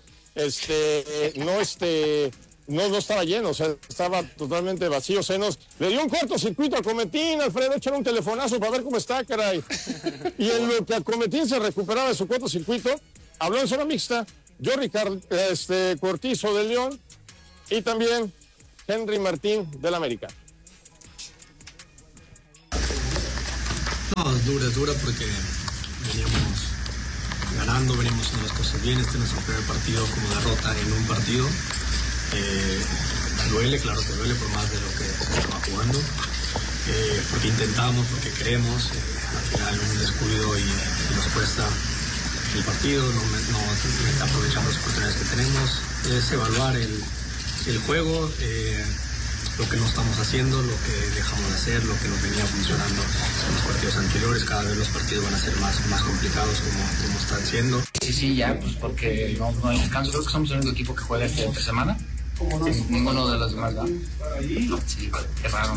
no estaba lleno, o sea, estaba totalmente vacío. Le dio un cortocircuito a Cometín, Alfredo, echar un telefonazo para ver cómo está, caray. Y en lo que a Cometín se recuperaba de su cortocircuito, habló en zona mixta Jordi Cortizo del León y también Henry Martín del América. No, es dura porque veníamos ganando, venimos haciendo las cosas bien. Este es nuestro primer partido como derrota en un partido. Duele, claro que duele por más de lo que se estaba jugando, porque intentamos, porque queremos, al final un descuido y nos cuesta el partido, no aprovechamos las oportunidades que tenemos, es evaluar el juego, lo que no estamos haciendo, lo que dejamos de hacer, lo que nos venía funcionando en los partidos anteriores. Cada vez los partidos van a ser más complicados como están siendo. Sí, ya, pues porque no hay descanso. Creo que somos el único equipo que juega entre semana. Ninguno de los demás va. Sí, qué raro.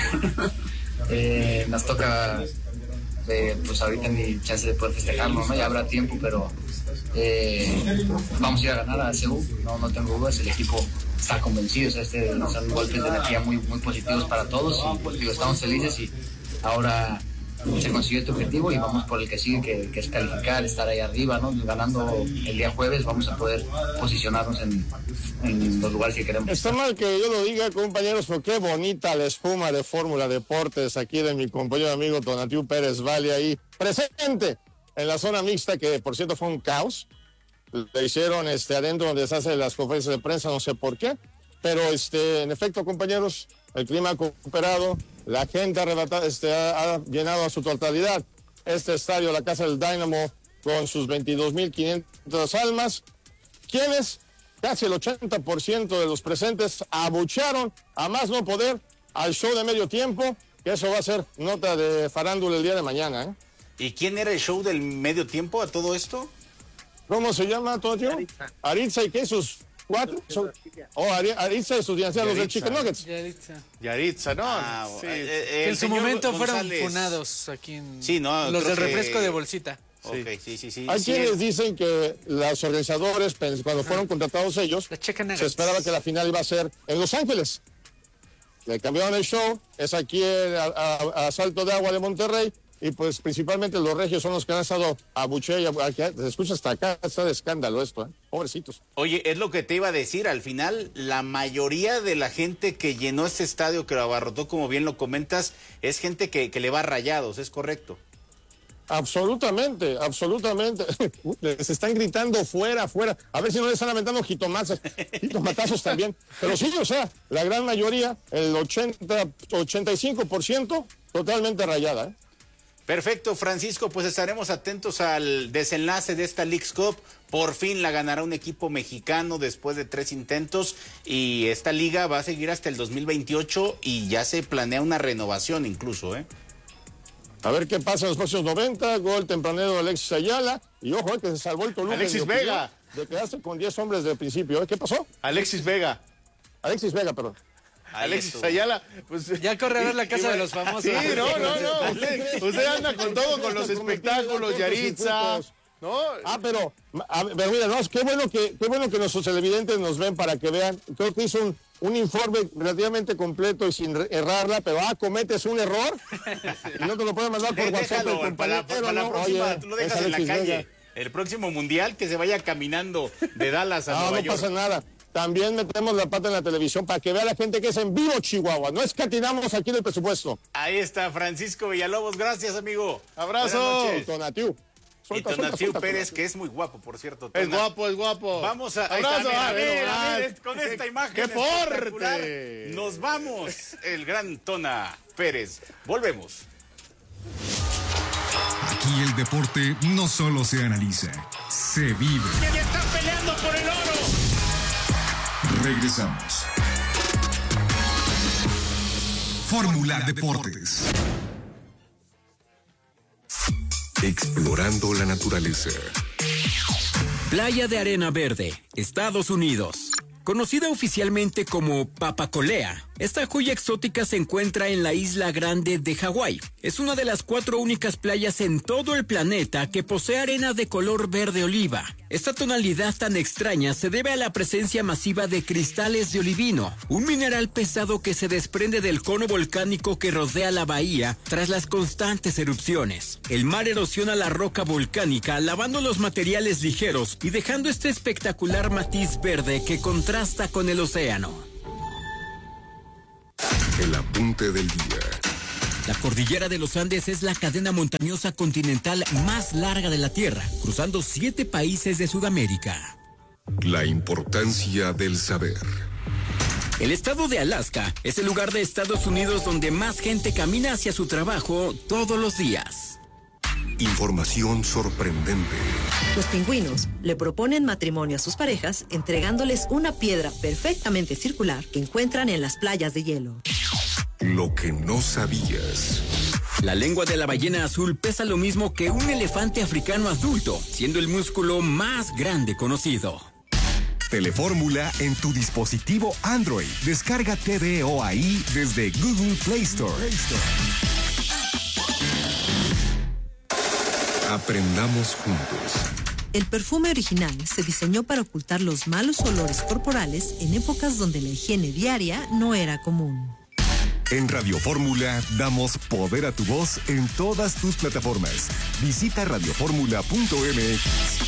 Nos toca, pues ahorita ni chance de poder festejarlo, ¿no? Ya habrá tiempo, pero vamos a ir a ganar a Seúl, no tengo dudas. El equipo está convencido, o sea, son golpes de energía muy positivos para todos y pues digo, estamos felices y ahora se consiguió este objetivo y vamos por el que sigue, que es calificar, estar ahí arriba, ¿no? Ganando el día jueves vamos a poder posicionarnos en los lugares que queremos. Está mal que yo lo diga, compañeros, pero qué bonita la espuma de Fórmula Deportes aquí de mi compañero amigo Tonatiu Pérez Valle ahí presente en la zona mixta, que por cierto fue un caos. Le hicieron adentro donde se hacen las conferencias de prensa, no sé por qué, pero en efecto, compañeros, el clima ha cooperado, la gente ha llenado a su totalidad este estadio, la Casa del Dynamo, con sus 22.500 almas, quienes casi el 80% de los presentes abuchearon a más no poder al show de medio tiempo, que eso va a ser nota de farándula el día de mañana, ¿eh? ¿Y quién era el show del medio tiempo a todo esto? ¿Cómo se llama todo tío? Aritza y qué, sus cuatro. Aritza y sus dinastías, los del Chicken Nuggets. Yaritza, ¿no? Sí. En su momento fueron funados aquí en los del refresco de bolsita. Okay, sí. Hay quienes dicen que los organizadores, cuando fueron contratados ellos, se esperaba que la final iba a ser en Los Ángeles. Le cambiaron el show, es aquí a Salto de Agua de Monterrey. Y pues principalmente los regios son los que han estado a buche y se escucha hasta acá, está de escándalo esto, pobrecitos. Oye, es lo que te iba a decir, al final la mayoría de la gente que llenó este estadio, que lo abarrotó, como bien lo comentas, es gente que le va a Rayados, ¿es correcto? Absolutamente. Les están gritando fuera. A ver si no les están aventando jitomatazos también. Pero sí, o sea, la gran mayoría, el 85%, totalmente rayada, ¿eh? Perfecto, Francisco, pues estaremos atentos al desenlace de esta Leagues Cup. Por fin la ganará un equipo mexicano después de 3 intentos y esta liga va a seguir hasta el 2028 y ya se planea una renovación incluso, ¿eh? A ver qué pasa en los próximos 90, gol tempranero de Alexis Ayala y ojo, que se salvó el Toluca. Alexis Vega. De quedarse con 10 hombres del principio, ¿eh? ¿Qué pasó? Alexis Vega, perdón. Alexis Ayala, pues ya corre a ver la casa de los famosos. Sí, no. Usted anda con todo, con los espectáculos, Yaritza, ¿no? Pero mira, no, qué bueno que nuestros televidentes nos ven para que vean. Creo que hizo un informe relativamente completo y sin errarla, pero cometes un error y no te lo pueden mandar por WhatsApp. Para la próxima, tú lo dejas en la calle. Vega. El próximo mundial que se vaya caminando de Dallas a Nueva York. No pasa nada. También metemos la pata en la televisión para que vea la gente que es en vivo Chihuahua. No escatinamos aquí del presupuesto. Ahí está Francisco Villalobos. Gracias, amigo. Abrazo. Tonatiu. Y Tonatiu Pérez, que es muy guapo, por cierto. Es guapo. Vamos a... Abrazo. A ver, con esta imagen ¡qué fuerte! Nos vamos, el gran Tona Pérez. Volvemos. Aquí el deporte no solo se analiza, se vive. ¡Que están peleando por el oro! Regresamos. Fórmula Deportes. Explorando la naturaleza. Playa de Arena Verde, Estados Unidos. Conocida oficialmente como Papacolea, Esta joya exótica se encuentra en la isla Grande de Hawái. Es una de las 4 únicas playas en todo el planeta que posee arena de color verde oliva. Esta tonalidad tan extraña se debe a la presencia masiva de cristales de olivino, un mineral pesado que se desprende del cono volcánico que rodea la bahía tras las constantes erupciones. El mar erosiona la roca volcánica, lavando los materiales ligeros y dejando este espectacular matiz verde que contrasta con el océano. El apunte del día. La cordillera de los Andes es la cadena montañosa continental más larga de la Tierra, cruzando 7 países de Sudamérica. La importancia del saber. El estado de Alaska es el lugar de Estados Unidos donde más gente camina hacia su trabajo todos los días. Información sorprendente. Los pingüinos le proponen matrimonio a sus parejas entregándoles una piedra perfectamente circular que encuentran en las playas de hielo. Lo que no sabías. La lengua de la ballena azul pesa lo mismo que un elefante africano adulto, siendo el músculo más grande conocido. Telefórmula en tu dispositivo Android. Descarga TVO ahí desde Google Play Store. Aprendamos juntos. El perfume original se diseñó para ocultar los malos olores corporales en épocas donde la higiene diaria no era común. En Radio Fórmula damos poder a tu voz en todas tus plataformas. Visita radioformula.mx.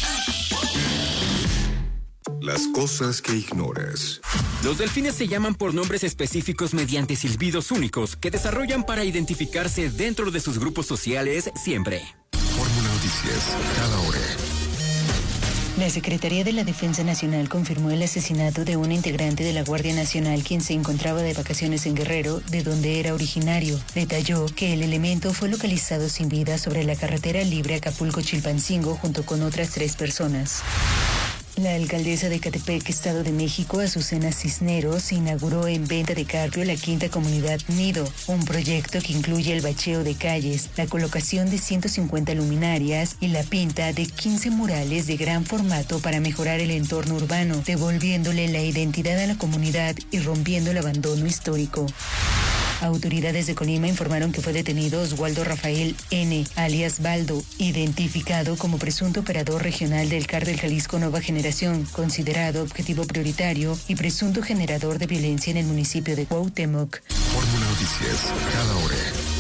Las cosas que ignoras. Los delfines se llaman por nombres específicos mediante silbidos únicos que desarrollan para identificarse dentro de sus grupos sociales siempre. Fórmula Noticias, cada hora. La Secretaría de la Defensa Nacional confirmó el asesinato de un integrante de la Guardia Nacional quien se encontraba de vacaciones en Guerrero, de donde era originario. Detalló que el elemento fue localizado sin vida sobre la carretera libre Acapulco-Chilpancingo junto con otras 3 personas. La alcaldesa de Catepec, Estado de México, Azucena Cisneros, inauguró en Venta de Carpio la 5ª comunidad Nido, un proyecto que incluye el bacheo de calles, la colocación de 150 luminarias y la pinta de 15 murales de gran formato para mejorar el entorno urbano, devolviéndole la identidad a la comunidad y rompiendo el abandono histórico. Autoridades de Colima informaron que fue detenido Oswaldo Rafael N., alias Baldo, identificado como presunto operador regional del Cártel Jalisco Nueva Generación, considerado objetivo prioritario y presunto generador de violencia en el municipio de Cuauhtémoc. Fórmula Noticias, cada hora.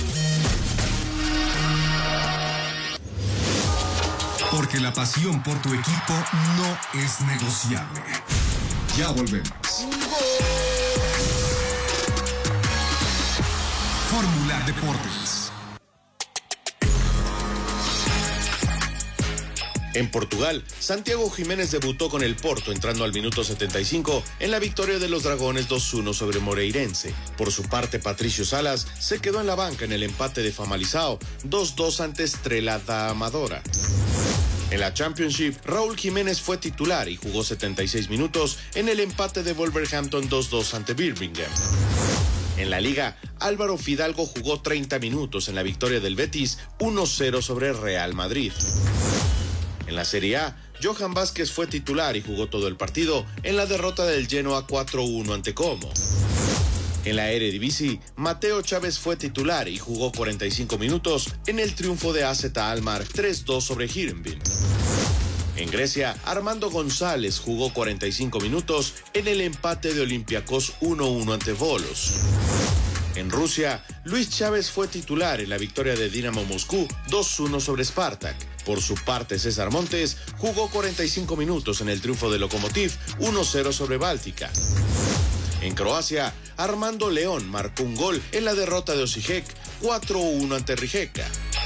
Porque la pasión por tu equipo no es negociable. Ya volvemos. Fórmula Deportes. En Portugal, Santiago Jiménez debutó con el Porto entrando al minuto 75 en la victoria de los Dragones 2-1 sobre Moreirense. Por su parte, Patricio Salas se quedó en la banca en el empate de Famalicão 2-2 ante Estrela da Amadora. En la Championship, Raúl Jiménez fue titular y jugó 76 minutos en el empate de Wolverhampton 2-2 ante Birmingham. En la Liga, Álvaro Fidalgo jugó 30 minutos en la victoria del Betis 1-0 sobre Real Madrid. En la Serie A, Johan Vázquez fue titular y jugó todo el partido en la derrota del Genoa 4-1 ante Como. En la Eredivisie, Mateo Chávez fue titular y jugó 45 minutos en el triunfo de AZ Alkmaar 3-2 sobre Heerenveen. En Grecia, Armando González jugó 45 minutos en el empate de Olympiacos 1-1 ante Volos. En Rusia, Luis Chávez fue titular en la victoria de Dinamo Moscú 2-1 sobre Spartak. Por su parte, César Montes jugó 45 minutos en el triunfo de Lokomotiv 1-0 sobre Báltica. En Croacia, Armando León marcó un gol en la derrota de Osijek 4-1 ante Rijeka.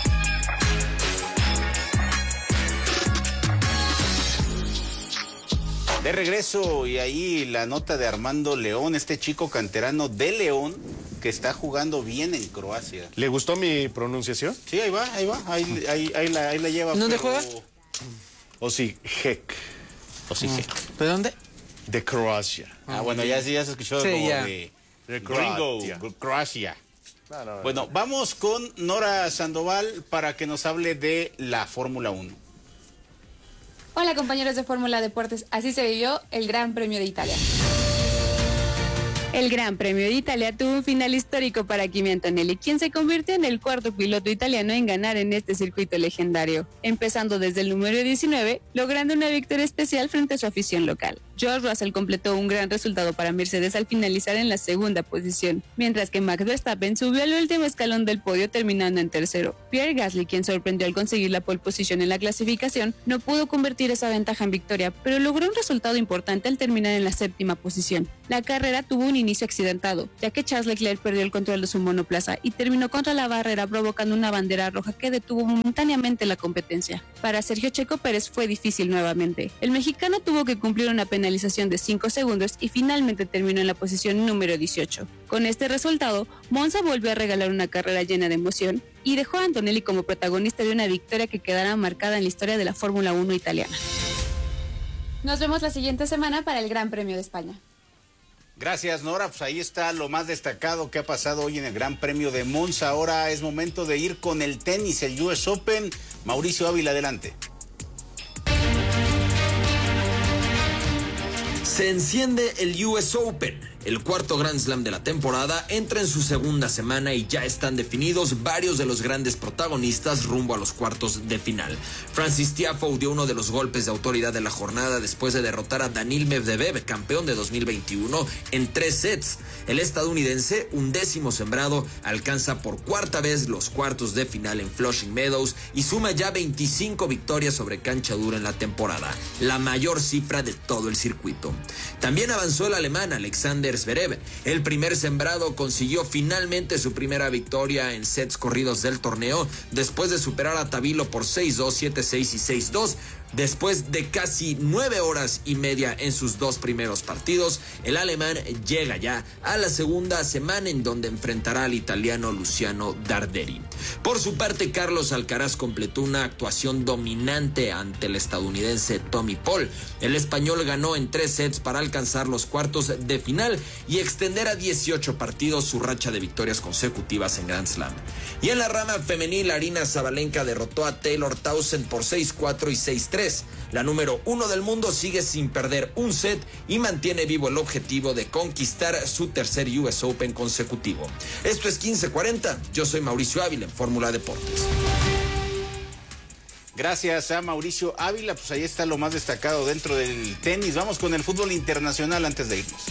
De regreso, y ahí la nota de Armando León, este chico canterano de León que está jugando bien en Croacia. ¿Le gustó mi pronunciación? Sí, ahí va, ahí la lleva. ¿Dónde juega? Osijek. ¿De dónde? De Croacia. Bueno, ya se escuchó sí, como ya. de Croacia. No. Bueno, vamos con Nora Sandoval para que nos hable de la Fórmula 1. Hola compañeros de Fórmula Deportes, así se vivió el Gran Premio de Italia. El Gran Premio de Italia tuvo un final histórico para Kimi Antonelli, quien se convirtió en el cuarto piloto italiano en ganar en este circuito legendario, empezando desde el número 19, logrando una victoria especial frente a su afición local. George Russell completó un gran resultado para Mercedes al finalizar en la segunda posición, mientras que Max Verstappen subió al último escalón del podio terminando en tercero. Pierre Gasly, quien sorprendió al conseguir la pole position en la clasificación, no pudo convertir esa ventaja en victoria, pero logró un resultado importante al terminar en la séptima posición. La carrera tuvo un inicio accidentado, ya que Charles Leclerc perdió el control de su monoplaza y terminó contra la barrera provocando una bandera roja que detuvo momentáneamente la competencia. Para Sergio Checo Pérez fue difícil nuevamente. El mexicano tuvo que cumplir una penalización de 5 segundos y finalmente terminó en la posición número 18. Con este resultado, Monza volvió a regalar una carrera llena de emoción y dejó a Antonelli como protagonista de una victoria que quedará marcada en la historia de la Fórmula 1 italiana. Nos vemos la siguiente semana para el Gran Premio de España. Gracias, Nora. Pues ahí está lo más destacado que ha pasado hoy en el Gran Premio de Monza. Ahora es momento de ir con el tenis, el US Open. Mauricio Ávila, adelante. Se enciende el US Open. El cuarto Grand Slam de la temporada entra en su segunda semana y ya están definidos varios de los grandes protagonistas rumbo a los cuartos de final. Francis Tiafoe dio uno de los golpes de autoridad de la jornada después de derrotar a Daniil Medvedev, campeón de 2021, en 3 sets. El estadounidense, 11º sembrado, alcanza por cuarta vez los cuartos de final en Flushing Meadows y suma ya 25 victorias sobre cancha dura en la temporada, la mayor cifra de todo el circuito. También avanzó el alemán Alexander Zverev. El primer sembrado consiguió finalmente su primera victoria en sets corridos del torneo después de superar a Tabilo por 6-2, 7-6 y 6-2. Después de casi 9 horas y media en sus 2 primeros partidos, el alemán llega ya a la segunda semana en donde enfrentará al italiano Luciano Darderi. Por su parte, Carlos Alcaraz completó una actuación dominante ante el estadounidense Tommy Paul. El español ganó en 3 sets para alcanzar los cuartos de final y extender a 18 partidos su racha de victorias consecutivas en Grand Slam. Y en la rama femenil, Aryna Sabalenka derrotó a Taylor Townsend por 6-4 y 6-3. La número 1 del mundo sigue sin perder un set y mantiene vivo el objetivo de conquistar su tercer US Open consecutivo. Esto es 1540, yo soy Mauricio Ávila en Fórmula Deportes. Gracias a Mauricio Ávila, pues ahí está lo más destacado dentro del tenis. Vamos con el fútbol internacional antes de irnos.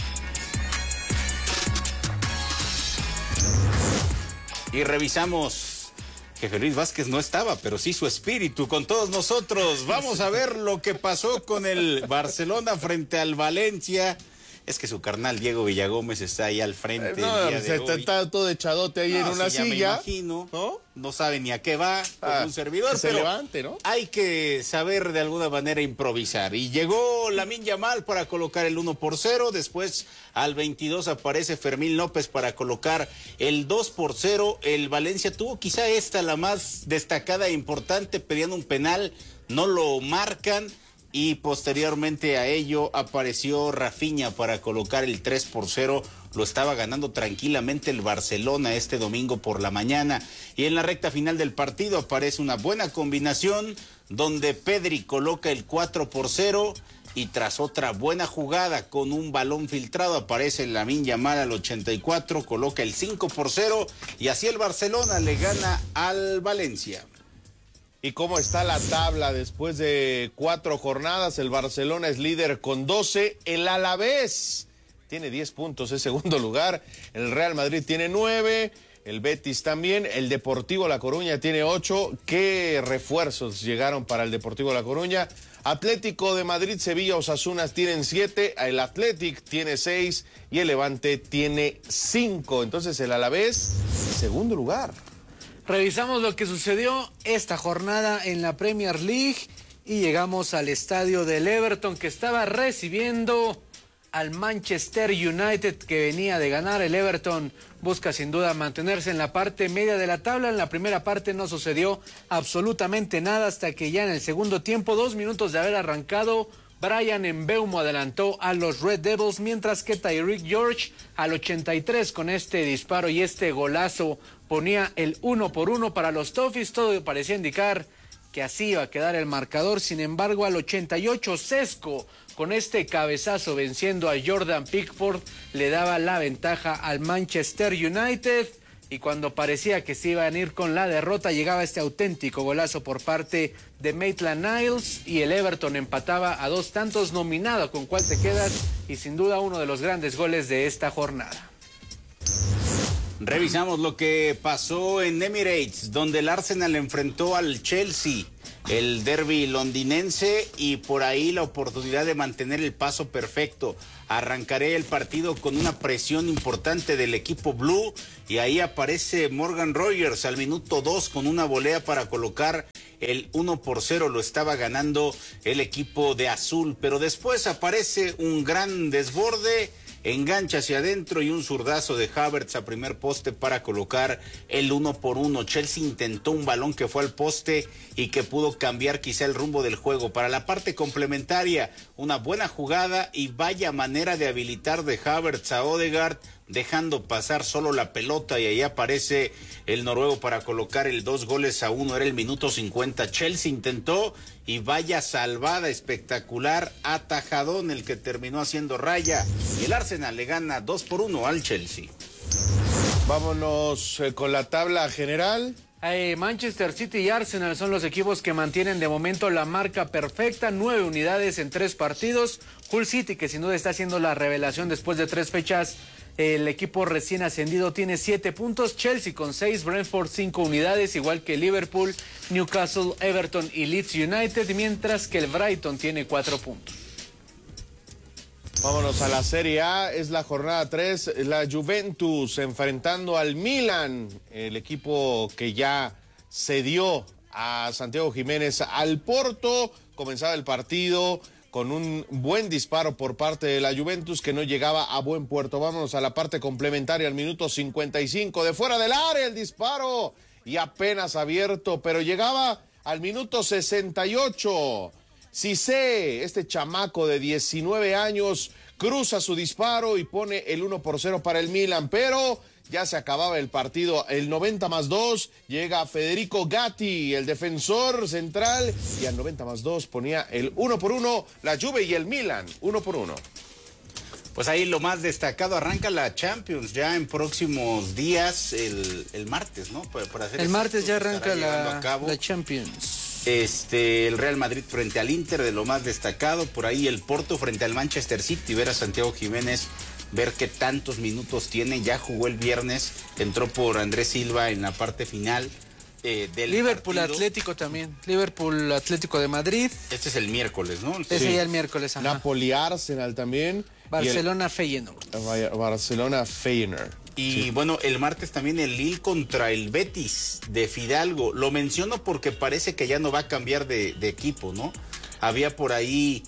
Y revisamos. Jefe Luis Vázquez no estaba, pero sí su espíritu con todos nosotros. Vamos a ver lo que pasó con el Barcelona frente al Valencia. Es que su carnal Diego Villagómez está ahí al frente. Está todo echadote ahí en una silla. Me imagino, no sabe ni a qué va con un servidor, se pero levante, ¿no? Hay que saber de alguna manera improvisar. Y llegó Lamine Yamal para colocar el 1-0. Después al 22 aparece Fermín López para colocar el 2-0. El Valencia tuvo quizá la más destacada e importante, pedían un penal, no lo marcan. Y posteriormente a ello apareció Rafinha para colocar el 3-0. Lo estaba ganando tranquilamente el Barcelona este domingo por la mañana. Y en la recta final del partido aparece una buena combinación donde Pedri coloca el 4-0. Y tras otra buena jugada con un balón filtrado aparece Lamine Yamal al 84, coloca el 5-0. Y así el Barcelona le gana al Valencia. ¿Y cómo está la tabla después de 4 jornadas? El Barcelona es líder con 12. El Alavés tiene 10 puntos, es segundo lugar. El Real Madrid tiene 9. El Betis también. El Deportivo La Coruña tiene 8. ¿Qué refuerzos llegaron para el Deportivo La Coruña? Atlético de Madrid, Sevilla, Osasuna tienen 7. El Athletic tiene 6. Y el Levante tiene 5. Entonces el Alavés, segundo lugar. Revisamos lo que sucedió esta jornada en la Premier League y llegamos al estadio del Everton, que estaba recibiendo al Manchester United, que venía de ganar. El Everton busca sin duda mantenerse en la parte media de la tabla. En la primera parte no sucedió absolutamente nada hasta que ya en el segundo tiempo, 2 minutos de haber arrancado, Bryan Mbeumo adelantó a los Red Devils, mientras que Tyreek George al 83 con este disparo y este golazo ponía el 1-1 para los Toffees. Todo parecía indicar que así iba a quedar el marcador. Sin embargo, al 88, Sesco, con este cabezazo venciendo a Jordan Pickford, le daba la ventaja al Manchester United. Y cuando parecía que se iban a ir con la derrota, llegaba este auténtico golazo por parte de Maitland-Niles y el Everton empataba a 2 tantos, nominado con cuál te quedas y sin duda uno de los grandes goles de esta jornada. Revisamos lo que pasó en Emirates, donde el Arsenal enfrentó al Chelsea, el derbi londinense, y por ahí la oportunidad de mantener el paso perfecto. Arrancaré el partido con una presión importante del equipo blue y ahí aparece Morgan Rogers al minuto 2 con una volea para colocar el 1-0. Lo estaba ganando el equipo de azul, pero después aparece un gran desborde, engancha hacia adentro y un zurdazo de Havertz a primer poste para colocar el 1-1. Chelsea intentó un balón que fue al poste y que pudo cambiar quizá el rumbo del juego. Para la parte complementaria, una buena jugada y vaya manera de habilitar de Havertz a Odegaard, dejando pasar solo la pelota, y ahí aparece el noruego para colocar el 2-1. Era el minuto 50. Chelsea intentó y vaya salvada espectacular, atajadón el que terminó haciendo raya, y el Arsenal le gana 2-1 al Chelsea. Vámonos con la tabla general. Manchester City y Arsenal son los equipos que mantienen de momento la marca perfecta, 9 unidades en 3 partidos. Hull City, que sin duda está haciendo la revelación después de 3 fechas, el equipo recién ascendido, tiene 7 puntos. Chelsea con 6, Brentford 5 unidades, igual que Liverpool, Newcastle, Everton y Leeds United, mientras que el Brighton tiene 4 puntos. Vámonos a la Serie A, es la jornada 3, la Juventus enfrentando al Milan, el equipo que ya cedió a Santiago Jiménez al Porto. Comenzaba el partido con un buen disparo por parte de la Juventus que no llegaba a buen puerto. Vámonos a la parte complementaria, al minuto 55, de fuera del área el disparo y apenas abierto, pero llegaba al minuto 68. Cissé, este chamaco de 19 años, cruza su disparo y pone el 1-0 para el Milan, pero ya se acababa el partido. El 90+2 llega Federico Gatti, el defensor central, y al 90+2 ponía el 1-1, la Juve y el Milan, 1-1. Pues ahí lo más destacado, arranca la Champions ya en próximos días, el martes, ¿no? Para hacer el martes ya arranca la Champions. El Real Madrid frente al Inter, de lo más destacado. Por ahí el Porto frente al Manchester City. Ver a Santiago Jiménez, ver qué tantos minutos tiene. Ya jugó el viernes, entró por Andrés Silva en la parte final del Liverpool partido. Atlético también. Liverpool Atlético de Madrid. Este es el miércoles, ¿no? Ese ya el miércoles, ajá. Napoli Arsenal también. Barcelona Feyenoord. Barcelona Feyenoord. Y bueno, el martes también el Lille contra el Betis de Fidalgo. Lo menciono porque parece que ya no va a cambiar de equipo, ¿no? Había por ahí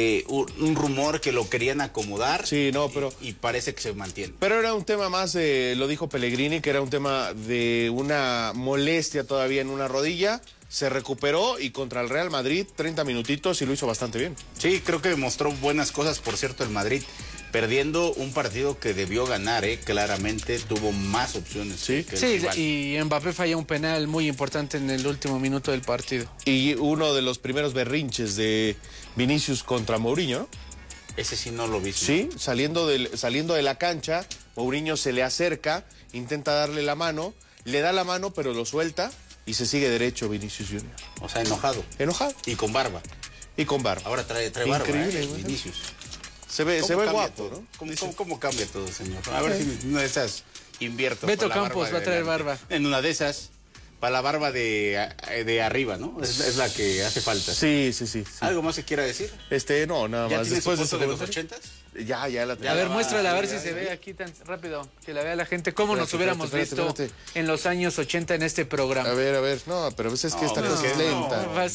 un rumor que lo querían acomodar. Sí, no, pero... Y parece que se mantiene. Pero era un tema más, lo dijo Pellegrini, que era un tema de una molestia todavía en una rodilla. Se recuperó y contra el Real Madrid, 30 minutitos y lo hizo bastante bien. Sí, creo que mostró buenas cosas, por cierto, el Madrid. Perdiendo un partido que debió ganar, claramente tuvo más opciones. Sí, que sí, y Mbappé falló un penal muy importante en el último minuto del partido. Y uno de los primeros berrinches de Vinicius contra Mourinho. Ese sí no lo vi. Sí, saliendo de la cancha, Mourinho se le acerca, intenta darle la mano, le da la mano pero lo suelta y se sigue derecho Vinicius Junior. O sea, enojado. Enojado. Y con barba. Y con barba. Ahora trae barba, increíble, Vinicius. Se ve guapo, todo, ¿no? ¿Cómo cambia todo, señor? A ver si en una de esas invierto. Beto Campos va a traer barba. En una de esas, para la barba de arriba, ¿no? Es la que hace falta. Sí. ¿Algo más se quiera decir? No, nada ¿Ya más. ¿Ya Después de los 80s? Ya la tengo. A ver, muéstrala, a ver si se ve aquí tan rápido. Que la vea la gente. ¿Cómo nos hubiéramos visto en los años 80 en este programa? A ver. No, pero es que esta cosa es lenta.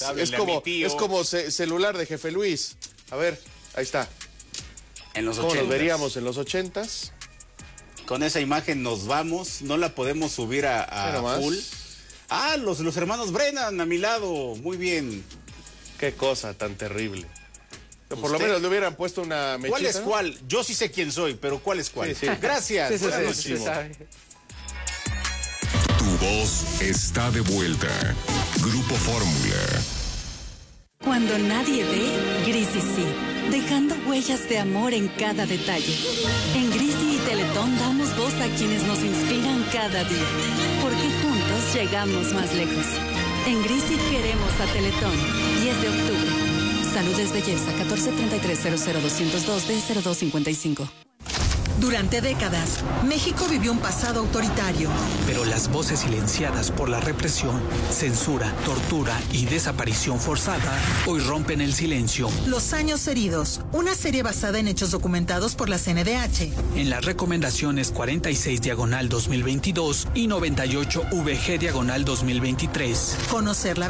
Es como celular de Jefe Luis. A ver, ahí está. En los 80s. ¿Cómo nos veríamos en los 80s? Con esa imagen nos vamos. No la podemos subir a full. Ah, los hermanos Brennan a mi lado. Muy bien. Qué cosa tan terrible. Por lo menos le hubieran puesto una mechita. ¿Cuál es cuál? Yo sí sé quién soy, pero ¿cuál es cuál? Sí. Gracias. Sí, buenas noches. voz está de vuelta. Grupo Fórmula. Cuando nadie ve, Grisi sí, dejando huellas de amor en cada detalle. En Grisi y Teletón damos voz a quienes nos inspiran cada día, porque juntos llegamos más lejos. En Grisi queremos a Teletón. 10 de octubre. Salud es belleza. 1433-00202-D0255. Durante décadas, México vivió un pasado autoritario. Pero las voces silenciadas por la represión, censura, tortura y desaparición forzada hoy rompen el silencio. Los años heridos, una serie basada en hechos documentados por la CNDH. En las recomendaciones 46/2022 y 98 VG/2023. Conocer la